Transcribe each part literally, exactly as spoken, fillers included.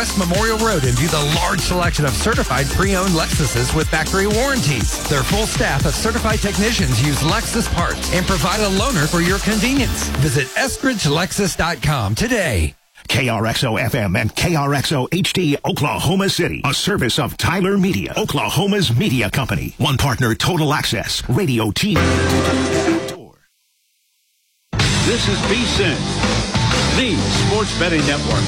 West Memorial Road and view the large selection of certified pre-owned Lexuses with factory warranties. Their full staff of certified technicians use Lexus parts and provide a loaner for your convenience. Visit Eskridge Lexus dot com today. K R X O F M and K R X O H D Oklahoma City, a service of Tyler Media, Oklahoma's media company. One partner, Total Access, radio, T V. This is V S I N, the sports betting network.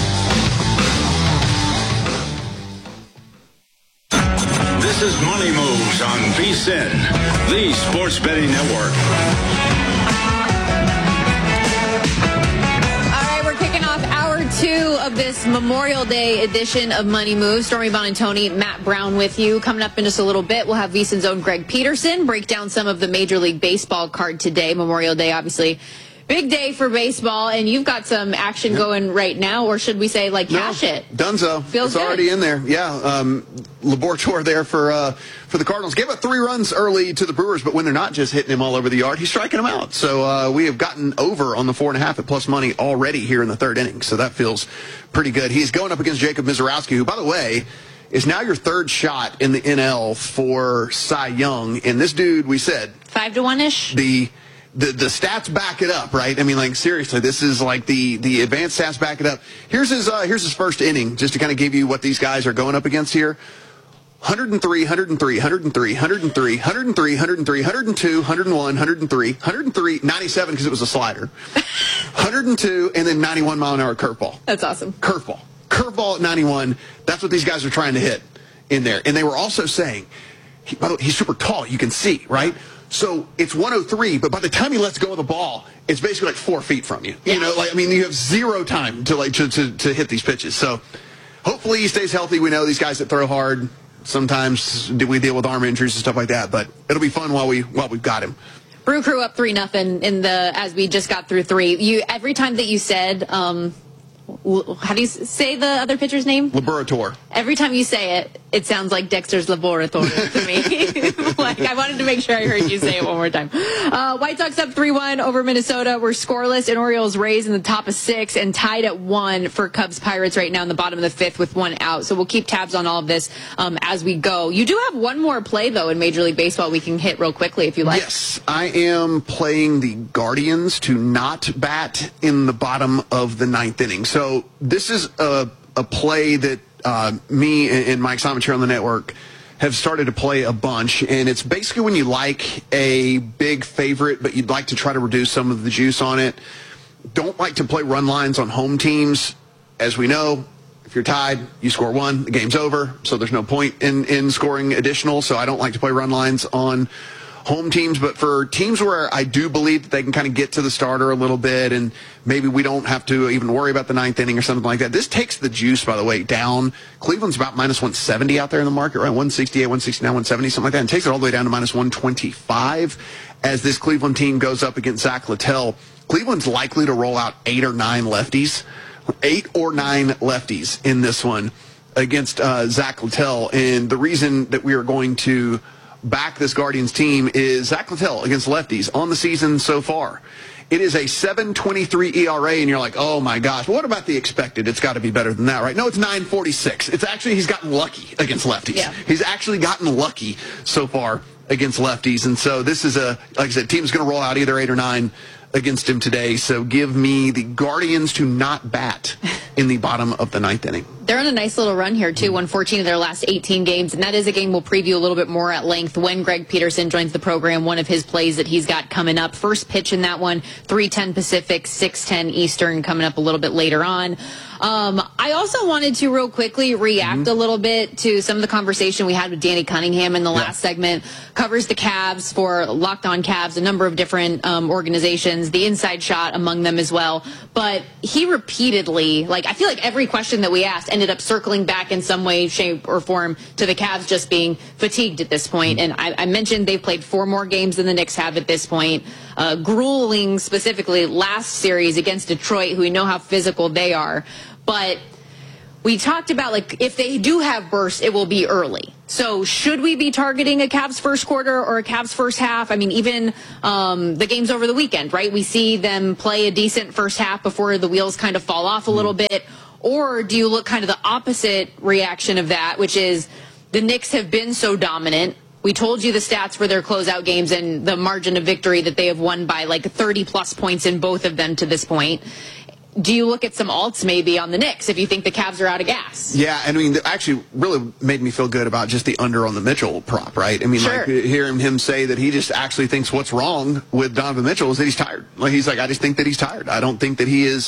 This is Money Moves on V S I N, the sports betting network. Two of this Memorial Day edition of Money Moves. Stormy Buonantony, Matt Brown with you. Coming up in just a little bit, we'll have V S I N's own Greg Peterson break down some of the Major League Baseball card today. Memorial Day, obviously, big day for baseball, and you've got some action going right now, or should we say, like, cash no, it? Dunzo. Feels it's good. Already in there. Yeah, um, Laboratory there for uh, for the Cardinals. Gave up three runs early to the Brewers, but when they're not just hitting him all over the yard, he's striking them out. So uh, we have gotten over on the four and a half at plus money already here in the third inning. So that feels pretty good. He's going up against Jacob Mizorowski, who, by the way, is now your third shot in the N L for Cy Young. And this dude, we said, five to one ish. The The, the stats back it up, right? I mean, like, seriously, this is like the, the advanced stats back it up. Here's his uh, here's his first inning, just to kind of give you what these guys are going up against here. one oh three, one oh three, one oh three, one oh three, one oh three, one oh three, one oh two, one oh one, one oh three, one oh three, ninety-seven because it was a slider. one oh two, and then ninety-one mile an hour curveball. That's awesome. Curveball. Curveball at ninety-one. That's what these guys are trying to hit in there. And they were also saying, he, by the way, he's super tall, you can see, right? So it's one oh three, but by the time he lets go of the ball, it's basically like four feet from you. You know, like, I mean, you have zero time to like to, to, to hit these pitches. So hopefully he stays healthy. We know these guys that throw hard. Sometimes do we deal with arm injuries and stuff like that, but it'll be fun while we while we've got him. Brew Crew up three nothing in the as we just got through three. You every time that you said, um, how do you say the other pitcher's name? Laboratory. Every time you say it, it sounds like Dexter's Laboratory to me. Like, I wanted to make sure I heard you say it one more time. Uh, White Sox up three one over Minnesota. We're scoreless, and Orioles Rays in the top of six and tied at one for Cubs Pirates right now in the bottom of the fifth with one out. So we'll keep tabs on all of this um, as we go. You do have one more play, though, in Major League Baseball we can hit real quickly if you like. Yes, I am playing the Guardians to not bat in the bottom of the ninth inning. So this is a, a play that uh, me and Mike Simon here on the network have started to play a bunch, and it's basically when you like a big favorite, but you'd like to try to reduce some of the juice on it. Don't like to play run lines on home teams. As we know, if you're tied, you score one, the game's over, so there's no point in, in scoring additional, so I don't like to play run lines on home teams, but for teams where I do believe that they can kind of get to the starter a little bit and maybe we don't have to even worry about the ninth inning or something like that. This takes the juice, by the way, down. Cleveland's about minus one seventy out there in the market, right? one sixty-eight, one sixty-nine, one seventy, something like that, and takes it all the way down to minus one twenty-five as this Cleveland team goes up against Zach Littell. Cleveland's likely to roll out eight or nine lefties, eight or nine lefties in this one against uh, Zach Littell, and the reason that we are going to back this Guardians team is Zach Littell against lefties on the season so far. It is a seven twenty-three E R A, and you're like, oh my gosh, what about the expected? It's got to be better than that, right? No, it's nine forty-six. It's actually, he's gotten lucky against lefties. Yeah. He's actually gotten lucky so far against lefties, and so this is a, like I said, team's going to roll out either eight or nine against him today, so give me the Guardians to not bat in the bottom of the ninth inning. They're on a nice little run here, too. won fourteen of their last eighteen games, and that is a game we'll preview a little bit more at length when Greg Peterson joins the program, one of his plays that he's got coming up. First pitch in that one, three ten Pacific, six ten Eastern, coming up a little bit later on. Um, I also wanted to real quickly react mm-hmm. a little bit to some of the conversation we had with Danny Cunningham in the yeah. last segment. Covers the Cavs for Locked On Cavs, a number of different um, organizations, the Inside Shot among them as well. But he repeatedly, like, I feel like every question that we asked ended up circling back in some way, shape, or form to the Cavs just being fatigued at this point. And I, I mentioned they've played four more games than the Knicks have at this point. Uh, grueling, specifically, last series against Detroit, who we know how physical they are. But we talked about, like, if they do have bursts, it will be early. So should we be targeting a Cavs first quarter or a Cavs first half? I mean, even um, the games over the weekend, right? We see them play a decent first half before the wheels kind of fall off a little bit. Or do you look kind of the opposite reaction of that, which is the Knicks have been so dominant. We told you the stats for their closeout games and the margin of victory that they have won by like thirty plus points in both of them to this point. Do you look at some alts maybe on the Knicks if you think the Cavs are out of gas? Yeah, I mean, it actually really made me feel good about just the under on the Mitchell prop, right? I mean, sure. like hearing him say that he just actually thinks what's wrong with Donovan Mitchell is that he's tired. Like he's like, I just think that he's tired. I don't think that he is.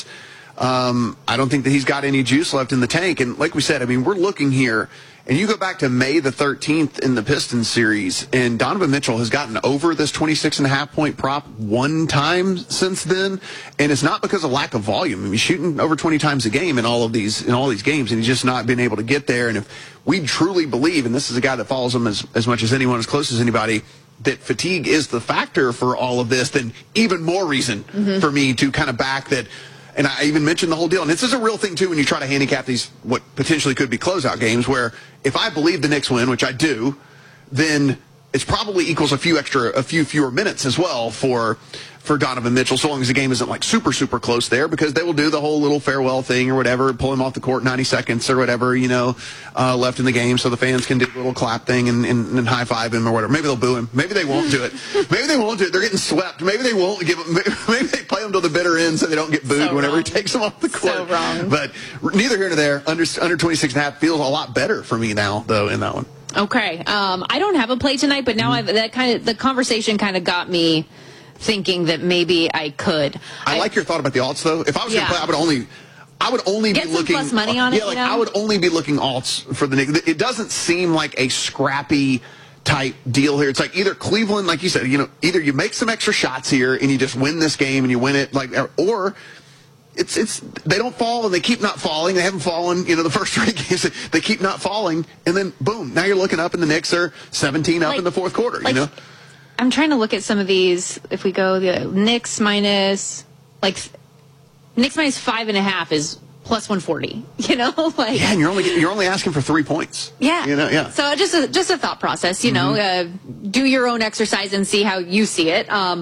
Um, I don't think that he's got any juice left in the tank. And like we said, I mean, we're looking here, and you go back to May the thirteenth in the Pistons series, and Donovan Mitchell has gotten over this twenty-six and a half point prop one time since then, and it's not because of lack of volume. I mean, he's shooting over twenty times a game in all of these in all these games, and he's just not been able to get there. And if we truly believe, and this is a guy that follows him as, as much as anyone, as close as anybody, that fatigue is the factor for all of this, then even more reason mm-hmm. for me to kind of back that. And I even mentioned the whole deal. And this is a real thing, too, when you try to handicap these, what potentially could be closeout games, where if I believe the Knicks win, which I do, then it's probably equals a few extra, a few fewer minutes as well for for Donovan Mitchell, so long as the game isn't like super, super close there, because they will do the whole little farewell thing or whatever, pull him off the court ninety seconds or whatever, you know, uh, left in the game so the fans can do a little clap thing and, and, and high-five him or whatever. Maybe they'll boo him. Maybe they won't do it. Maybe they won't do it. They're getting swept. Maybe they won't give him, maybe they play him to the bitter end so they don't get booed so whenever wrong. he takes them off the court. So wrong. But neither here nor there. Under, under twenty-six and a half feels a lot better for me now, though, in that one. Okay. Um, I don't have a play tonight, but now mm-hmm. I've, that kind of the conversation kind of got me thinking that maybe I could. I, I like your thought about the alts, though. If I was yeah. going to play, I would only, I would only Get be some looking. Plus money on it, yeah, like you know? I would only be looking alts for the Knicks. It doesn't seem like a scrappy type deal here. It's like either Cleveland, like you said, you know, either you make some extra shots here and you just win this game and you win it, like, or. It's it's they don't fall and they keep not falling. They haven't fallen, you know, the first three games. They keep not falling, and then boom, now you're looking up, and the Knicks are seventeen up like, in the fourth quarter. Like, you know, I'm trying to look at some of these. If we go the Knicks minus like Knicks minus five and a half is plus one forty. You know, like yeah, and you're only you're only asking for three points. Yeah, you know, yeah. So just a, just a thought process. You mm-hmm. know, uh, do your own exercise and see how you see it. Um,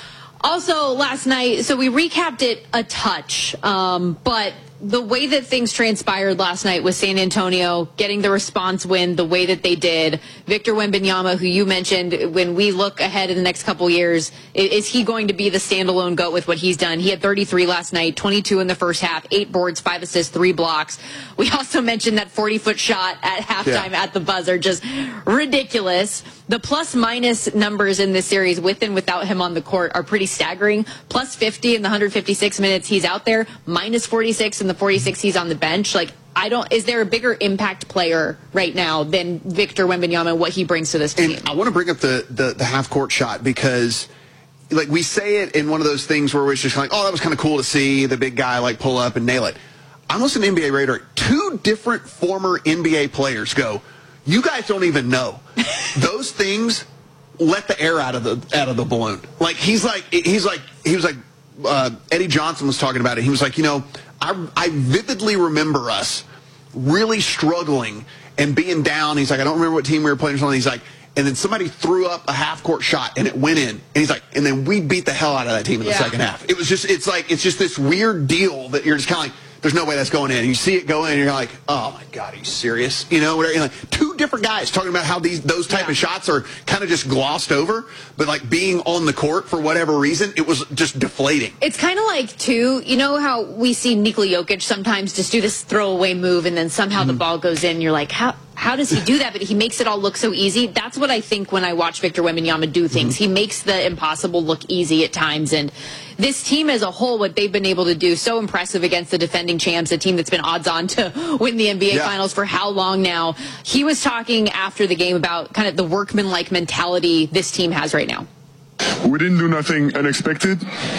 Also, last night, so we recapped it a touch, um, but the way that things transpired last night with San Antonio getting the response win the way that they did, Victor Wembanyama, who you mentioned, when we look ahead in the next couple years, is he going to be the standalone GOAT with what he's done? He had thirty-three last night, twenty-two in the first half, eight boards, five assists, three blocks. We also mentioned that forty-foot shot at halftime yeah. at the buzzer, just ridiculous. The plus-minus numbers in this series, with and without him on the court, are pretty staggering. Plus fifty in the one hundred fifty-six minutes he's out there, minus forty-six in the forty-six he's on the bench. Like, I don't. Is there a bigger impact player right now than Victor Wembanyama and what he brings to this team? And I want to bring up the, the, the half-court shot because, like, we say it in one of those things where we're just like, oh, that was kind of cool to see the big guy, like, pull up and nail it. I'm listening to N B A Radar. Two different former N B A players go, you guys don't even know. Those things let the air out of the out of the balloon. Like, he's like, he's like, he was like, uh, Eddie Johnson was talking about it. He was like, you know, I, I vividly remember us really struggling and being down. He's like, I don't remember what team we were playing or something. He's like, and then somebody threw up a half-court shot, and it went in. And he's like, and then we beat the hell out of that team in the yeah. second half. It was just, it's like, it's just this weird deal that you're just kind of like, there's no way that's going in. And you see it go in, and you're like, oh, my God, are you serious? You know, whatever. You're like, two different guys talking about how these those type yeah. of shots are kind of just glossed over. But, like, being on the court for whatever reason, it was just deflating. It's kind of like, too, you know how we see Nikola Jokic sometimes just do this throwaway move, and then somehow mm-hmm. the ball goes in. You're like, how how does he do that? But he makes it all look so easy. That's what I think when I watch Victor Wembanyama do things. Mm-hmm. He makes the impossible look easy at times. And this team as a whole, what they've been able to do, so impressive against the defending champs, a team that's been odds on to win the N B A yeah. Finals for how long now. He was talking after the game about kind of the workman-like mentality this team has right now. We didn't do nothing unexpected,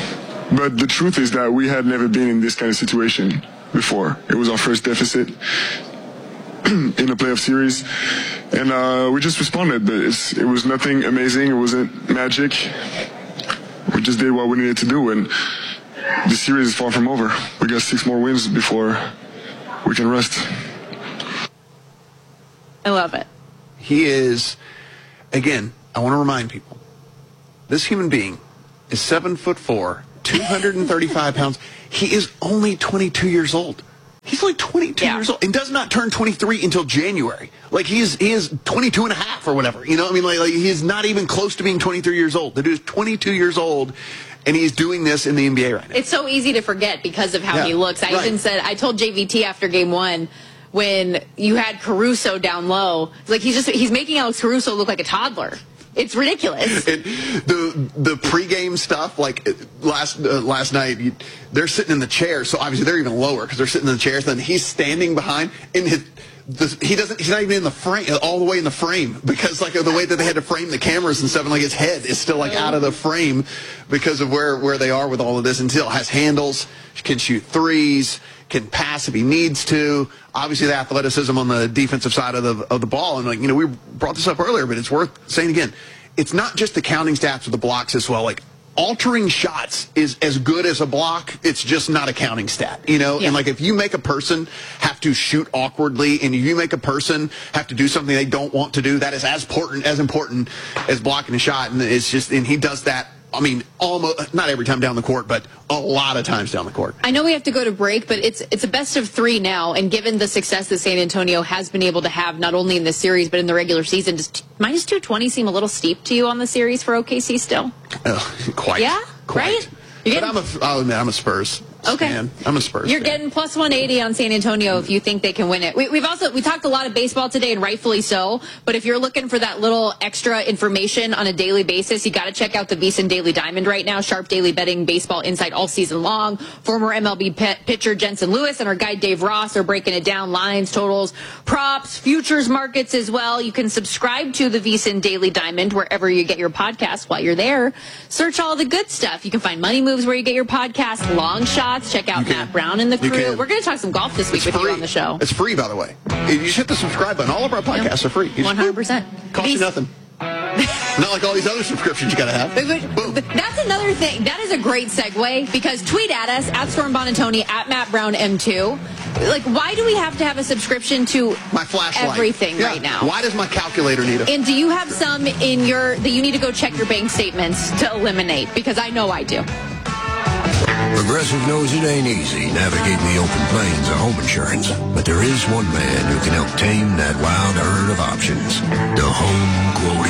but the truth is that we had never been in this kind of situation before. It was our first deficit in a playoff series, and uh, we just responded, but it's, it was nothing amazing. It wasn't magic. We just did what we needed to do, and the series is far from over. We got six more wins before we can rest. I love it. He is, again, I want to remind people, this human being is seven foot four, two hundred thirty-five pounds. He is only twenty-two years old. He's only twenty-two Yeah. years old and does not turn twenty-three until January. Like, he's he is twenty-two and a half or whatever. You know, I mean, like, like he's not even close to being twenty-three years old. The dude's twenty-two years old, and he's doing this in the N B A right now. It's so easy to forget because of how Yeah, he looks. I right. even said, I told J V T after game one, when you had Caruso down low, like he's just he's making Alex Caruso look like a toddler. It's ridiculous. And the the pregame stuff, like last uh, last night, you, they're sitting in the chairs, so obviously they're even lower because they're sitting in the chairs. Then he's standing behind, and his, the, he doesn't. He's not even in the frame, all the way in the frame, because like the way that they had to frame the cameras and stuff, and like his head is still like out of the frame because of where where they are with all of this. And still has handles, can shoot threes, can pass if he needs to. Obviously, the athleticism on the defensive side of the of the ball, and like you know, we brought this up earlier, but it's worth saying again. It's not just the counting stats of the blocks as well. Like altering shots is as good as a block. It's just not a counting stat, you know. Yeah. And like if you make a person have to shoot awkwardly, and you make a person have to do something they don't want to do, that is as important as important as blocking a shot. And it's just, and he does that. I mean, almost not every time down the court, but a lot of times down the court. I know we have to go to break, but it's it's a best of three now, and given the success that San Antonio has been able to have, not only in this series but in the regular season, does t- minus two twenty seem a little steep to you on the series for O K C still? Uh, quite. Yeah? Quite. Right? You're But I'm a, I'll admit, I'm a Spurs Okay. fan. I'm a Spurs You're fan. getting plus one eighty on San Antonio if you think they can win it. We, we've also, we talked a lot of baseball today, and rightfully so, but if you're looking for that little extra information on a daily basis, you got to check out the VSiN Daily Diamond right now. Sharp daily betting, baseball insight all season long. Former M L B pet pitcher Jensen Lewis and our guy Dave Ross are breaking it down. Lines, totals, props, futures markets as well. You can subscribe to the VSiN Daily Diamond wherever you get your podcast. While you're there, search all the good stuff. You can find money moves where you get your podcast, long shots. Check out You can. Matt Brown and the You crew. can. We're going to talk some golf this week It's with free. you on the show. It's free, by the way. You just hit the subscribe button. All of our podcasts are free. You just- one hundred percent. Cost you nothing. Not like all these other subscriptions you got to have. But, but, Boom. but that's another thing. That is a great segue because tweet at us at Storm Bonatoni at Matt Brown M two. Like, why do we have to have a subscription to My flashlight. everything Yeah. right now? Why does my calculator need a... And do you have some in your that you need to go check your bank statements to eliminate? Because I know I do. Progressive knows it ain't easy navigating the open plains of home insurance, but there is one man who can help tame that wild herd of options. The Home Quote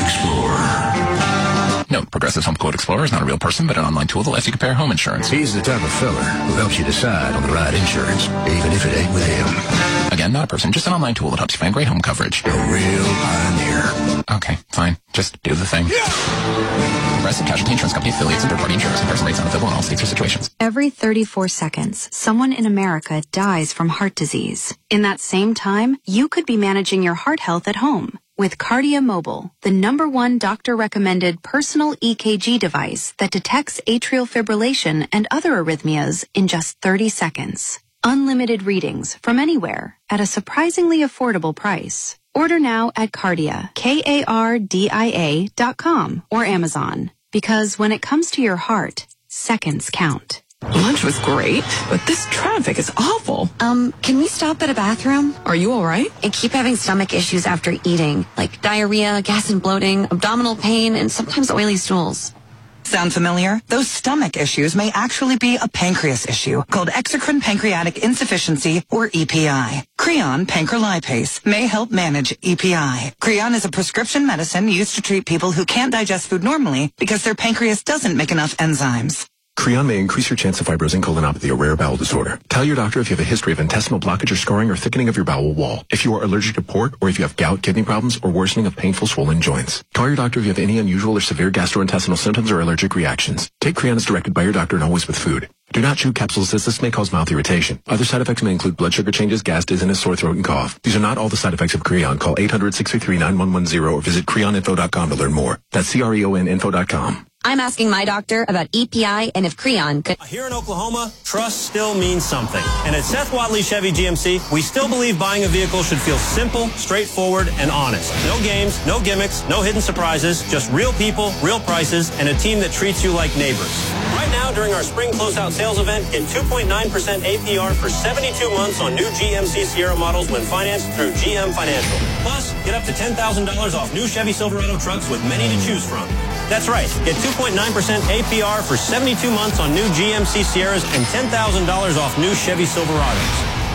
Explorer. No, Progressive's Home Quote Explorer is not a real person, but an online tool that lets you compare home insurance. He's the type of fella who helps you decide on the right insurance, even if it ain't with him. Again, not a person, just an online tool that helps you find great home coverage. A real pioneer. Okay, fine. Just do the thing. Progressive Casualty Insurance Company affiliates and third-party insurers. Comparison rates not available in all states or situations. Every thirty-four seconds, someone in America dies from heart disease. In that same time, you could be managing your heart health at home with Cardia Mobile, the number one doctor-recommended personal E K G device that detects atrial fibrillation and other arrhythmias in just thirty seconds. Unlimited readings from anywhere at a surprisingly affordable price. Order now at Cardia, K A R D I A dot com or Amazon. Because when it comes to your heart, seconds count. Lunch was great, but this traffic is awful. Um, can we stop at a bathroom? Are you all right? I keep having stomach issues after eating, like diarrhea, gas and bloating, abdominal pain, and sometimes oily stools. Sound familiar? Those stomach issues may actually be a pancreas issue called exocrine pancreatic insufficiency, or E P I. Creon pancrelipase may help manage E P I. Creon is a prescription medicine used to treat people who can't digest food normally because their pancreas doesn't make enough enzymes. Creon may increase your chance of fibrosing colonopathy, a rare bowel disorder. Tell your doctor if you have a history of intestinal blockage or scarring or thickening of your bowel wall. If you are allergic to pork, or if you have gout, kidney problems, or worsening of painful swollen joints. Call your doctor if you have any unusual or severe gastrointestinal symptoms or allergic reactions. Take Creon as directed by your doctor and always with food. Do not chew capsules as this may cause mouth irritation. Other side effects may include blood sugar changes, gas, dizziness, sore throat, and cough. These are not all the side effects of Creon. Call eight hundred, six three three, nine one one zero or visit creon info dot com to learn more. That's C R E O N info dot com. I'm asking my doctor about E P I and if Creon could... Here in Oklahoma, trust still means something. And at Seth Watley Chevy G M C, we still believe buying a vehicle should feel simple, straightforward, and honest. No games, no gimmicks, no hidden surprises, just real people, real prices, and a team that treats you like neighbors. Right now, during our spring closeout sales event, get two point nine percent A P R for seventy-two months on new G M C Sierra models when financed through G M Financial. Plus, get up to ten thousand dollars off new Chevy Silverado trucks with many to choose from. That's right. Get two point nine percent A P R for seventy-two months on new G M C Sierras and ten thousand dollars off new Chevy Silverados.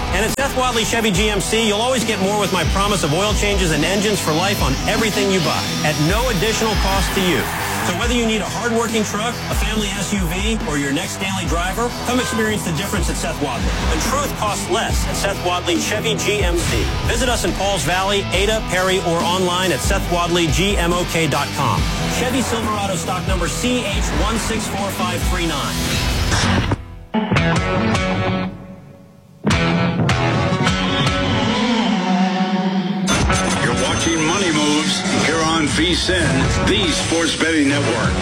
And at Seth Wadley Chevy G M C, you'll always get more with my promise of oil changes and engines for life on everything you buy at no additional cost to you. So whether you need a hard-working truck, a family S U V, or your next daily driver, come experience the difference at Seth Wadley. The truth costs less at Seth Wadley Chevy G M C. Visit us in Pauls Valley, Ada, Perry, or online at seth wadley g m o k dot com. Chevy Silverado stock number C H one six four five three nine. You're watching Money Moves here on V S I N, the Sports Betting Network.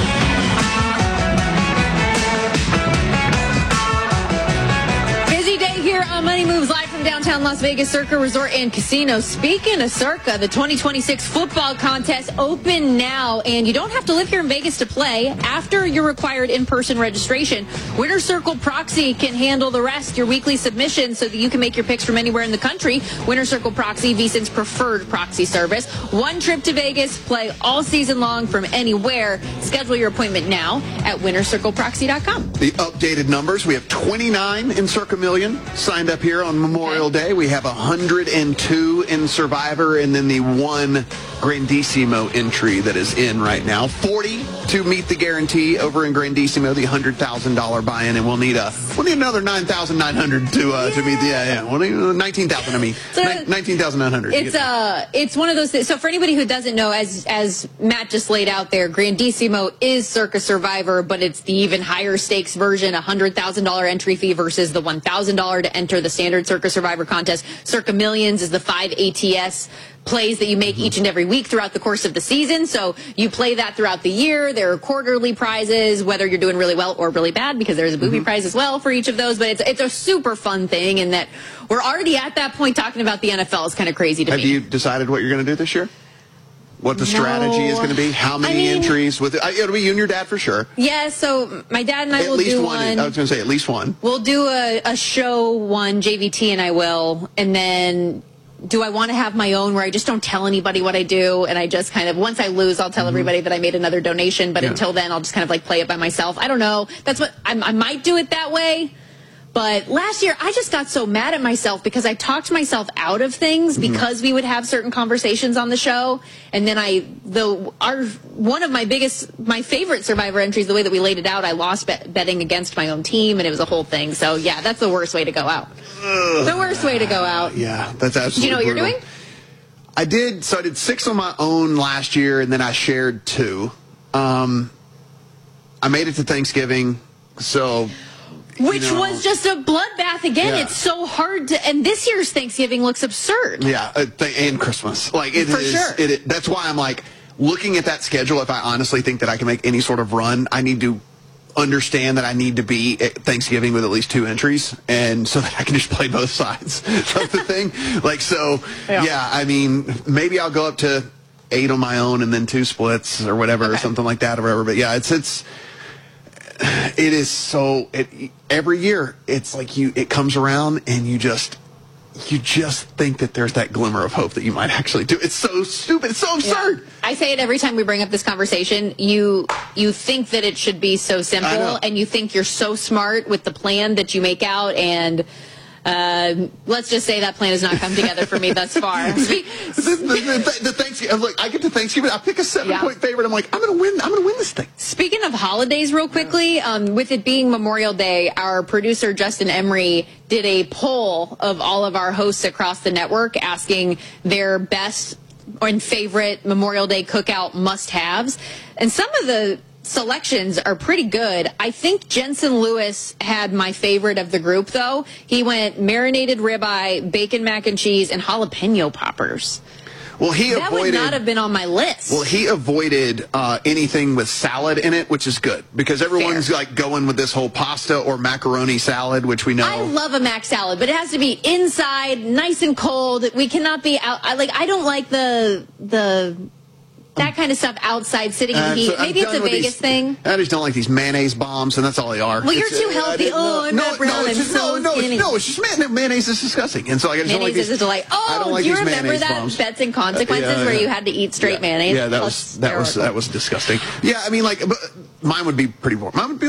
Busy day here on Money Moves, live from downtown Las Vegas Circa Resort and Casino. Speaking of Circa, the twenty twenty-six football contest open now, and you don't have to live here in Vegas to play. After your required in-person registration, Winner Circle Proxy can handle the rest, your weekly submission, so that you can make your picks from anywhere in the country. Winner Circle Proxy, V S I N's preferred proxy service. One trip to Vegas, play all season long from anywhere. Schedule your appointment now at winner circle proxy dot com. The updated numbers, we have twenty-nine in Circa Million signed up here on Memorial Day. We have one hundred two in Survivor, and then the one Grandissimo entry that is in right now. forty to meet the guarantee over in Grandissimo, the one hundred thousand dollars buy-in, and we'll need a we'll need another nine thousand nine hundred to uh, to meet the yeah yeah we'll need nineteen thousand. I mean So, nineteen thousand nine hundred. It's uh it's one of those things. So for anybody who doesn't know, as as Matt just laid out there, Grandissimo is Circa Survivor, but it's the even higher stakes version, a one hundred thousand dollars entry fee versus the one thousand dollars to enter the standard Circa Survivor contest. Circa Millions is the five A T S plays that you make each and every week throughout the course of the season. So you play that throughout the year. There are quarterly prizes, whether you're doing really well or really bad, because there's a booby mm-hmm. prize as well for each of those. But it's it's a super fun thing, and that we're already at that point talking about the N F L is kind of crazy to Have me. you decided what you're going to do this year? What the strategy No. is going to be? How many I mean, entries? With uh, it'll be you and your dad for sure. Yeah, so my dad and I At will least do one. one. I was going to say at least one. We'll do a, a show one, J V T and I will, and then do I want to have my own where I just don't tell anybody what I do, and I just kind of, once I lose, I'll tell mm-hmm. everybody that I made another donation, but yeah. until then, I'll just kind of like play it by myself. I don't know. That's what, I, I might do it that way. But last year, I just got so mad at myself because I talked myself out of things mm-hmm. because we would have certain conversations on the show. And then I, the, our, one of my biggest, my favorite Survivor entries, the way that we laid it out, I lost bet, betting against my own team, and it was a whole thing. So yeah, that's the worst way to go out. Ugh. The worst way to go out. Yeah, that's absolutely Do you know what brutal. you're doing? I did, so I did six on my own last year, and then I shared two. Um, I made it to Thanksgiving, so... Which you know, was just a bloodbath again. Yeah. It's so hard to, and this year's Thanksgiving looks absurd. Yeah, uh, th- and Christmas. Like it For is, sure. It, it, that's why I'm like, looking at that schedule, if I honestly think that I can make any sort of run, I need to understand that I need to be at Thanksgiving with at least two entries, and so that I can just play both sides of the thing. Like, so, yeah. yeah, I mean, maybe I'll go up to eight on my own and then two splits or whatever, okay. or something like that or whatever. But yeah, it's, it's, it is so, it, every year, it's like you, it comes around and you just, you just think that there's that glimmer of hope that you might actually do. It's so stupid. It's so absurd. Yeah. I say it every time we bring up this conversation. You you think that it should be so simple, and you think you're so smart with the plan that you make out, and uh, let's just say that plan has not come together for me thus far. the, the, the, the Thanksgiving, look, I get to Thanksgiving, I pick a seven-point yeah. favorite. I'm like, I'm gonna win. I'm gonna win this thing. Speaking of holidays, real quickly, um, with it being Memorial Day, our producer Justin Emery did a poll of all of our hosts across the network, asking their best and favorite Memorial Day cookout must-haves, and some of the selections are pretty good. I think Jensen Lewis had my favorite of the group, though. He went marinated ribeye, bacon mac and cheese, and jalapeno poppers. Well, he that avoided, would not have been on my list. Well, he avoided uh, anything with salad in it, which is good, because everyone's Fair. like going with this whole pasta or macaroni salad, which we know. I love a mac salad, but it has to be inside, nice and cold. We cannot be out. I like. I don't like the the. that kind of stuff outside, sitting in the Uh, heat. so I'm Maybe it's a done with Vegas these- thing. I just don't like these mayonnaise bombs, and that's all they are. Well, you're It's, too uh, healthy. I didn't- Oh, I'm no, not brown. no, it's I'm just, so no, no, skinny. it's, no, it's just man, mayonnaise is disgusting, and so I just don't like Mayonnaise these. is a delight. I don't Oh, like do you these remember mayonnaise that bombs. Bets and Consequences Uh, yeah, where yeah. you had to eat straight yeah. mayonnaise? Yeah, that Plus was that was hysterical. that was disgusting. Yeah, I mean, like, but mine would be pretty boring. Mine would be like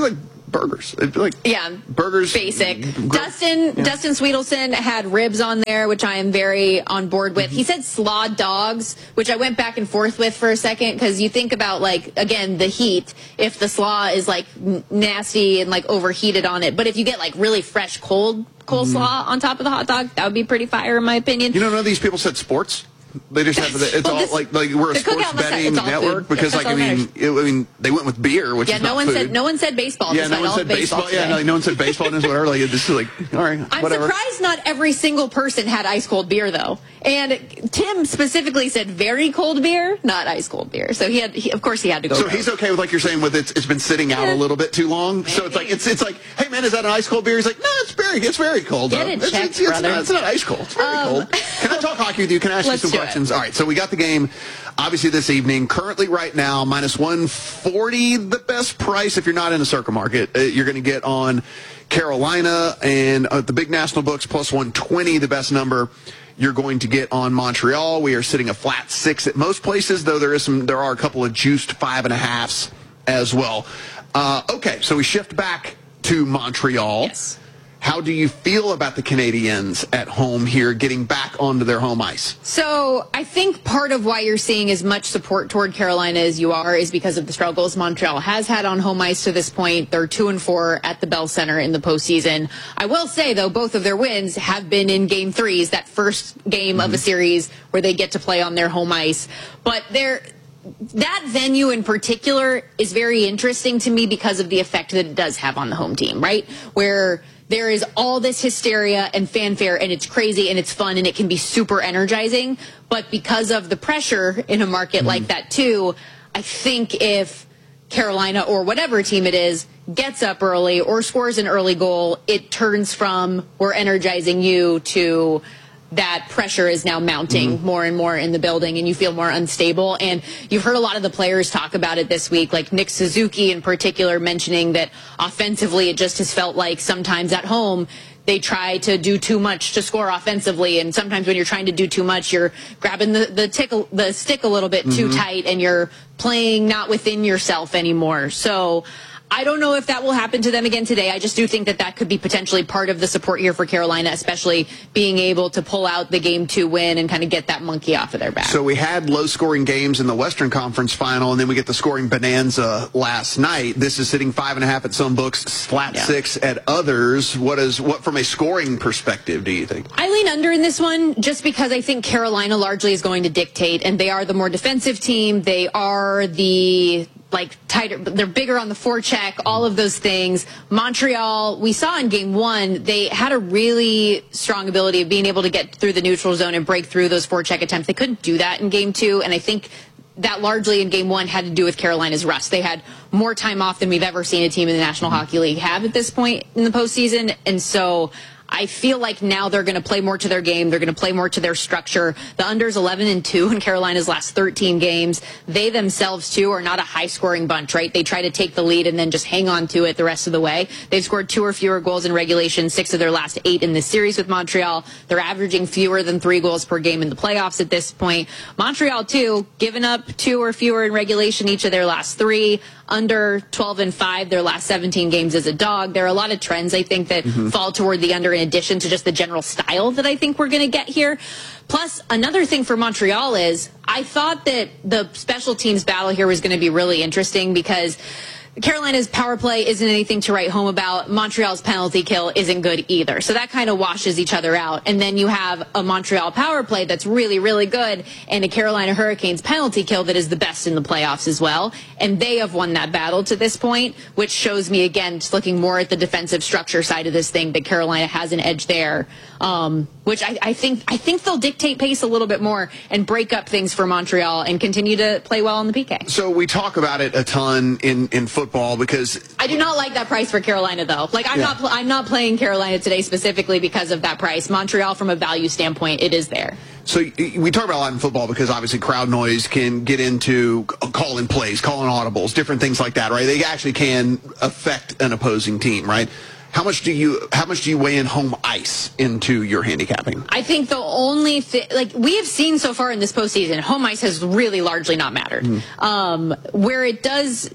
burgers. It'd be like yeah, burgers. Basic. Gr- Dustin yeah. Dustin Sweetelson had ribs on there, which I am very on board with. Mm-hmm. He said slaw dogs, which I went back and forth with for a second, because you think about, like, again, the heat, if the slaw is like n- nasty and like overheated on it. But if you get like really fresh cold coleslaw mm-hmm. on top of the hot dog, that would be pretty fire in my opinion. You know, none of these people said sports. They just have the, it's well, all this, like like we're a sports betting network food. because yeah, like I mean it, I mean they went with beer, which yeah, is no not one food. said no one said baseball. Yeah, no one said baseball. baseball yeah, no, no one said baseball and whatever. Like this is like all right. I'm whatever. surprised not every single person had ice cold beer though. And Tim specifically said very cold beer, not ice cold beer. So he had, he, of course, he had to go. So cold. he's okay with, like you're saying, with it's it's been sitting out yeah. a little bit too long. Maybe. So it's like it's it's like, hey man, is that an ice cold beer? He's like, no, it's very it's very cold. Get though. it it's, checked, it's, it's, brother. not, it's not ice cold. It's very um, cold. Can I talk hockey with you? Can I ask you some questions? It. All right. So we got the game. Obviously, this evening, currently right now, minus one forty, the best price if you're not in the Circle Market. Uh, you're going to get on Carolina, and uh, the big national books, plus one twenty, the best number you're going to get on Montreal. We are sitting a flat six at most places, though there is some. There are a couple of juiced five and a halves as well. Uh, okay, so we shift back to Montreal. Yes. How do you feel about the Canadiens at home here, getting back onto their home ice? So I think part of why you're seeing as much support toward Carolina as you are is because of the struggles Montreal has had on home ice to this point. They're two and four at the Bell Center in the postseason. I will say, though, both of their wins have been in game threes, that first game mm-hmm. of a series where they get to play on their home ice. But they're... That venue in particular is very interesting to me because of the effect that it does have on the home team, right? Where there is all this hysteria and fanfare, and it's crazy and it's fun and it can be super energizing. But because of the pressure in a market mm-hmm. like that, too, I think if Carolina or whatever team it is gets up early or scores an early goal, it turns from we're energizing you to that pressure is now mounting mm-hmm. more and more in the building, and you feel more unstable. And you've heard a lot of the players talk about it this week, like Nick Suzuki in particular, mentioning that offensively it just has felt like sometimes at home they try to do too much to score offensively, and sometimes when you're trying to do too much, you're grabbing the the, tickle, the stick a little bit mm-hmm. too tight, and you're playing not within yourself anymore. So I don't know if that will happen to them again today. I just do think that that could be potentially part of the support here for Carolina, especially being able to pull out the game two win and kind of get that monkey off of their back. So we had low-scoring games in the Western Conference Final, and then we get the scoring bonanza last night. This is sitting five and a half at some books, flat yeah. six at others. What is what from a scoring perspective do you think? I lean under in this one just because I think Carolina largely is going to dictate, and they are the more defensive team. They are the like tighter, they're bigger on the forecheck, all of those things. Montreal, we saw in game one, they had a really strong ability of being able to get through the neutral zone and break through those forecheck attempts. They couldn't do that in game two, and I think that largely in game one had to do with Carolina's rust. They had more time off than we've ever seen a team in the National Hockey League have at this point in the postseason, and so I feel like now they're going to play more to their game. They're going to play more to their structure. The under's eleven and two in Carolina's last thirteen games. They themselves, too, are not a high-scoring bunch, right? They try to take the lead and then just hang on to it the rest of the way. They've scored two or fewer goals in regulation, six of their last eight in this series with Montreal. They're averaging fewer than three goals per game in the playoffs at this point. Montreal, too, giving up two or fewer in regulation each of their last three. Under twelve and five, their last seventeen games as a dog. There are a lot of trends, I think, that mm-hmm. fall toward the under in addition to just the general style that I think we're going to get here. Plus, another thing for Montreal is I thought that the special teams battle here was going to be really interesting because Carolina's power play isn't anything to write home about. Montreal's penalty kill isn't good either. So that kind of washes each other out. And then you have a Montreal power play that's really, really good and a Carolina Hurricanes penalty kill that is the best in the playoffs as well. And they have won that battle to this point, which shows me, again, just looking more at the defensive structure side of this thing, that Carolina has an edge there, um, which I, I think I think they'll dictate pace a little bit more and break up things for Montreal and continue to play well on the P K. So we talk about it a ton in, in football because I do not like that price for Carolina, though. Like I'm yeah. not I'm not playing Carolina today specifically because of that price. Montreal, from a value standpoint, it is there. So we talk about a lot in football because obviously crowd noise can get into calling plays, calling audibles, different things like that, right? They actually can affect an opposing team, right? How much do you how much do you weigh in home ice into your handicapping? I think the only thing, like we have seen so far in this postseason, home ice has really largely not mattered. Mm. Um, where it does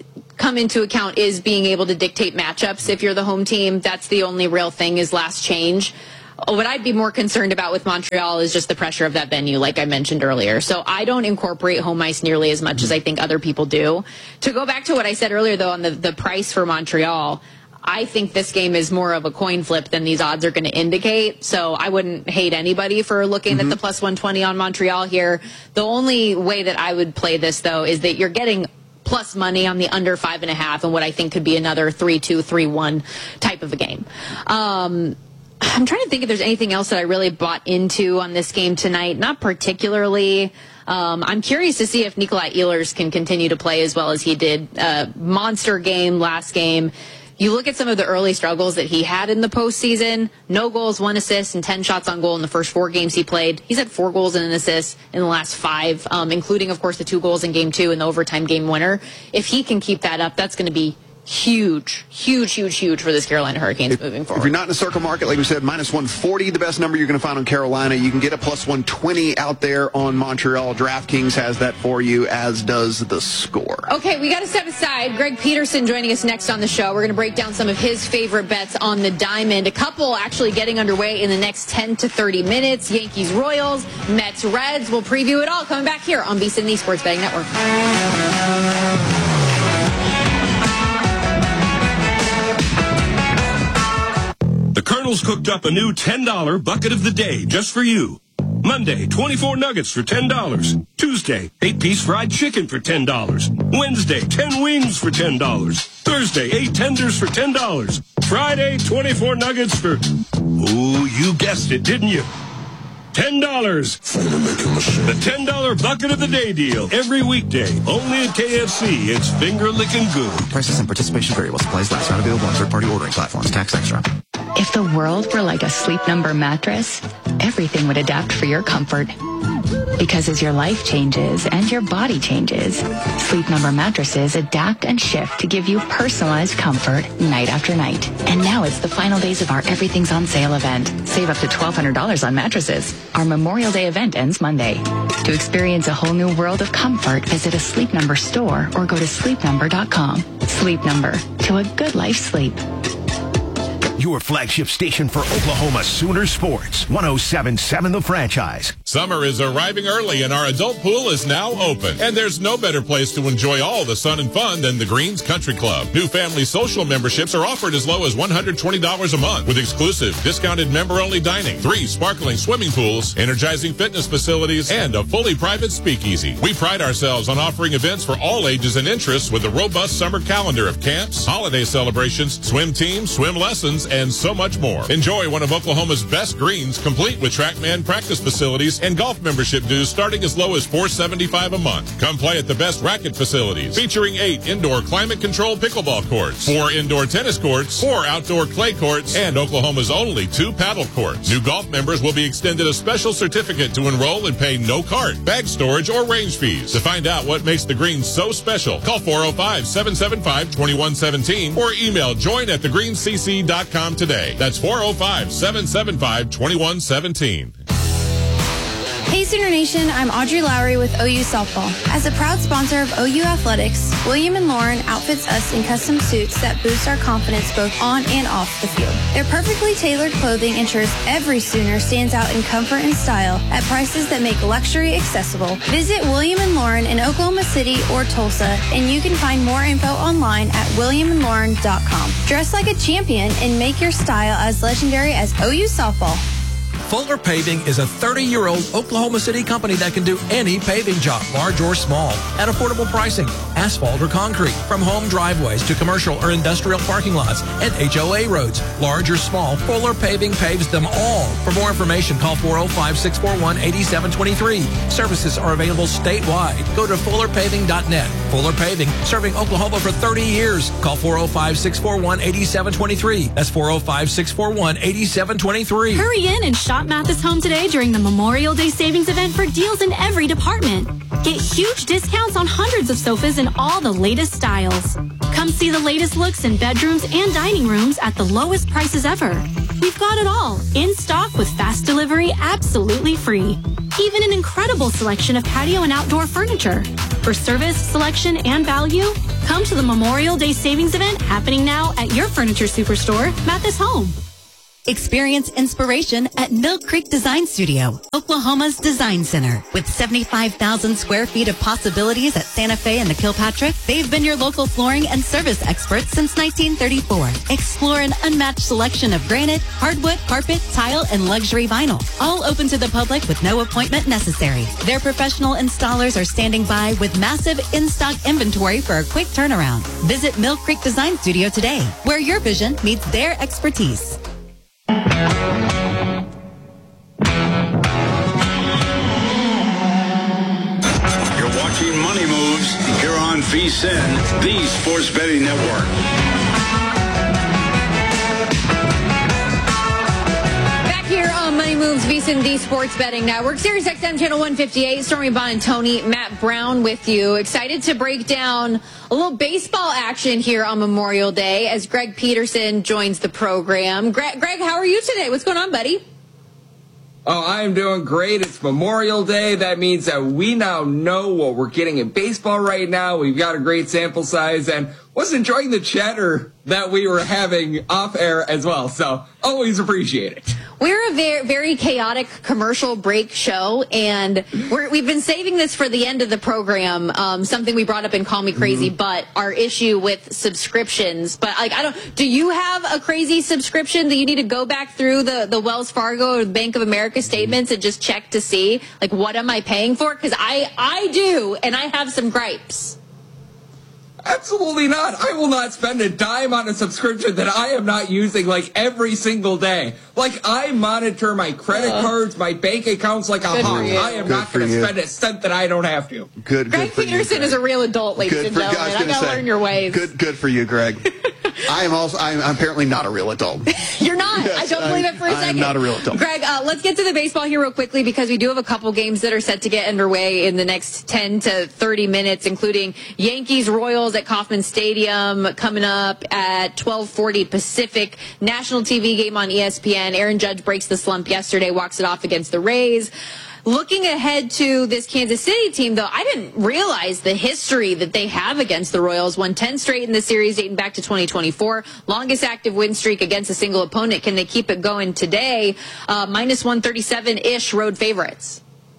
come into account is being able to dictate matchups if you're the home team. That's the only real thing is last change. What I'd be more concerned about with Montreal is just the pressure of that venue, like I mentioned earlier. So I don't incorporate home ice nearly as much as I think other people do. To go back to what I said earlier, though, on the, the price for Montreal, I think this game is more of a coin flip than these odds are going to indicate. So I wouldn't hate anybody for looking mm-hmm. at the plus one twenty on Montreal here. The only way that I would play this, though, is that you're getting plus money on the under five and a half and what I think could be another three two, three one type of a game. Um, I'm trying to think if there's anything else that I really bought into on this game tonight. Not particularly. Um, I'm curious to see if Nikolai Ehlers can continue to play as well as he did. Uh, monster game last game. You look at some of the early struggles that he had in the postseason. No goals, one assist, and ten shots on goal in the first four games he played. He's had four goals and an assist in the last five, um, including, of course, the two goals in game two and the overtime game winner. If he can keep that up, that's going to be huge, huge, huge, huge for this Carolina Hurricanes if, moving forward. If you're not in a circle market, like we said, minus one forty, the best number you're going to find on Carolina. You can get a plus one twenty out there on Montreal. DraftKings has that for you, as does the Score. Okay, we got to step aside. Greg Peterson joining us next on the show. We're going to break down some of his favorite bets on the diamond. A couple actually getting underway in the next ten to thirty minutes. Yankees, Royals, Mets, Reds. We'll preview it all coming back here on VSiN, the Sports Betting Network. The Colonel's cooked up a new ten dollar bucket of the day just for you. Monday, twenty-four nuggets for ten dollars. Tuesday, eight-piece fried chicken for ten dollars. Wednesday, ten wings for ten dollars. Thursday, eight tenders for ten dollars. Friday, twenty-four nuggets for... Ooh, you guessed it, didn't you? ten dollars. The ten dollar bucket of the day deal. Every weekday. Only at K F C. It's finger-licking good. Prices and participation vary while supplies last. Not available on third-party ordering platforms. Tax extra. If the world were like a Sleep Number mattress, everything would adapt for your comfort. Because as your life changes and your body changes, Sleep Number mattresses adapt and shift to give you personalized comfort night after night. And now it's the final days of our Everything's on Sale event. Save up to twelve hundred dollars on mattresses. Our Memorial Day event ends Monday. To experience a whole new world of comfort, visit a Sleep Number store or go to sleep number dot com. Sleep Number. To a good life sleep. Your flagship station for Oklahoma Sooner Sports. one oh seven point seven The Franchise. Summer is arriving early and our adult pool is now open. And there's no better place to enjoy all the sun and fun than the Greens Country Club. New family social memberships are offered as low as one hundred twenty dollars a month with exclusive discounted member-only dining, three sparkling swimming pools, energizing fitness facilities, and a fully private speakeasy. We pride ourselves on offering events for all ages and interests with a robust summer calendar of camps, holiday celebrations, swim teams, swim lessons, and so much more. Enjoy one of Oklahoma's best greens, complete with TrackMan practice facilities and golf membership dues starting as low as four dollars and seventy-five cents a month. Come play at the best racket facilities, featuring eight indoor climate-controlled pickleball courts, four indoor tennis courts, four outdoor clay courts, and Oklahoma's only two paddle courts. New golf members will be extended a special certificate to enroll and pay no cart, bag storage, or range fees. To find out what makes the greens so special, call four oh five, seven seven five, two one one seven or email join at the green c c dot com today. That's four oh five, seven seven five, two one one seven. Hey Sooner Nation, I'm Audrey Lowry with O U Softball. As a proud sponsor of O U Athletics, William and Lauren outfits us in custom suits that boost our confidence both on and off the field. Their perfectly tailored clothing ensures every Sooner stands out in comfort and style at prices that make luxury accessible. Visit William and Lauren in Oklahoma City or Tulsa, and you can find more info online at william and lauren dot com. Dress like a champion and make your style as legendary as O U Softball. Fuller Paving is a thirty-year-old Oklahoma City company that can do any paving job, large or small, at affordable pricing, asphalt or concrete, from home driveways to commercial or industrial parking lots and H O A roads. Large or small, Fuller Paving paves them all. For more information, call four oh five, six four one, eight seven two three. Services are available statewide. Go to fuller paving dot net. Fuller Paving, serving Oklahoma for thirty years. Call four oh five, six four one, eight seven two three. That's four oh five, six four one, eight seven two three. Hurry in and shop Mathis Home today during the Memorial Day Savings Event for deals in every department. Get huge discounts on hundreds of sofas in all the latest styles. Come see the latest looks in bedrooms and dining rooms at the lowest prices ever. We've got it all, in stock with fast delivery absolutely free. Even an incredible selection of patio and outdoor furniture. For service, selection, and value, Come to the Memorial Day savings event happening now at your furniture superstore, Mathis Home. Experience inspiration at Mill Creek Design Studio, Oklahoma's design center. With seventy-five thousand square feet of possibilities at Santa Fe and the Kilpatrick, they've been your local flooring and service experts since nineteen thirty-four. Explore an unmatched selection of granite, hardwood, carpet, tile, and luxury vinyl. All open to the public with no appointment necessary. Their professional installers are standing by with massive in-stock inventory for a quick turnaround. Visit Mill Creek Design Studio today, where your vision meets their expertise. You're watching Money Moves here on V S I N, the Sports Betting Network. Back here on Money Moves, V S I N, the Sports Betting Network. Sirius X M Channel one fifty-eight, Stormy Bonantoni, Matt Brown with you. Excited to break down a little baseball action here on Memorial Day as Greg Peterson joins the program. Greg, Greg, how are you today? What's going on, buddy? Oh, I am doing great. It's Memorial Day. That means that we now know what we're getting in baseball right now. We've got a great sample size and was enjoying the chatter that we were having off air as well. So always appreciate it. We're a very, very chaotic commercial break show, and we're, we've been saving this for the end of the program. Um, something we brought up in Call Me Crazy, mm-hmm. but our issue with subscriptions. But like, I don't. Do you have a crazy subscription that you need to go back through the the Wells Fargo or the Bank of America statements and just check to see like what am I paying for? Because I I do, and I have some gripes. Absolutely not. I will not spend a dime on a subscription that I am not using like every single day. Like I monitor my credit uh, cards, my bank accounts like a hawk. I am good not going to spend a cent that I don't have to. Good, good Greg for Peterson you, is a real adult, ladies good and for, gentlemen. I, I gotta say, learn your ways. Good, good for you, Greg. I am also. I'm apparently not a real adult. You're not. Yes, I don't believe it for a I'm second. I'm not a real adult. Greg, uh, let's get to the baseball here real quickly because we do have a couple games that are set to get underway in the next ten to thirty minutes, including Yankees Royals at Kauffman Stadium coming up at twelve forty Pacific. National T V game on E S P N. Aaron Judge breaks the slump yesterday, walks it off against the Rays. Looking ahead to this Kansas City team, though, I didn't realize the history that they have against the Royals. Won ten straight in the series dating back to twenty twenty-four. Longest active win streak against a single opponent. Can they keep it going today? Uh, minus one thirty-seven-ish road favorites.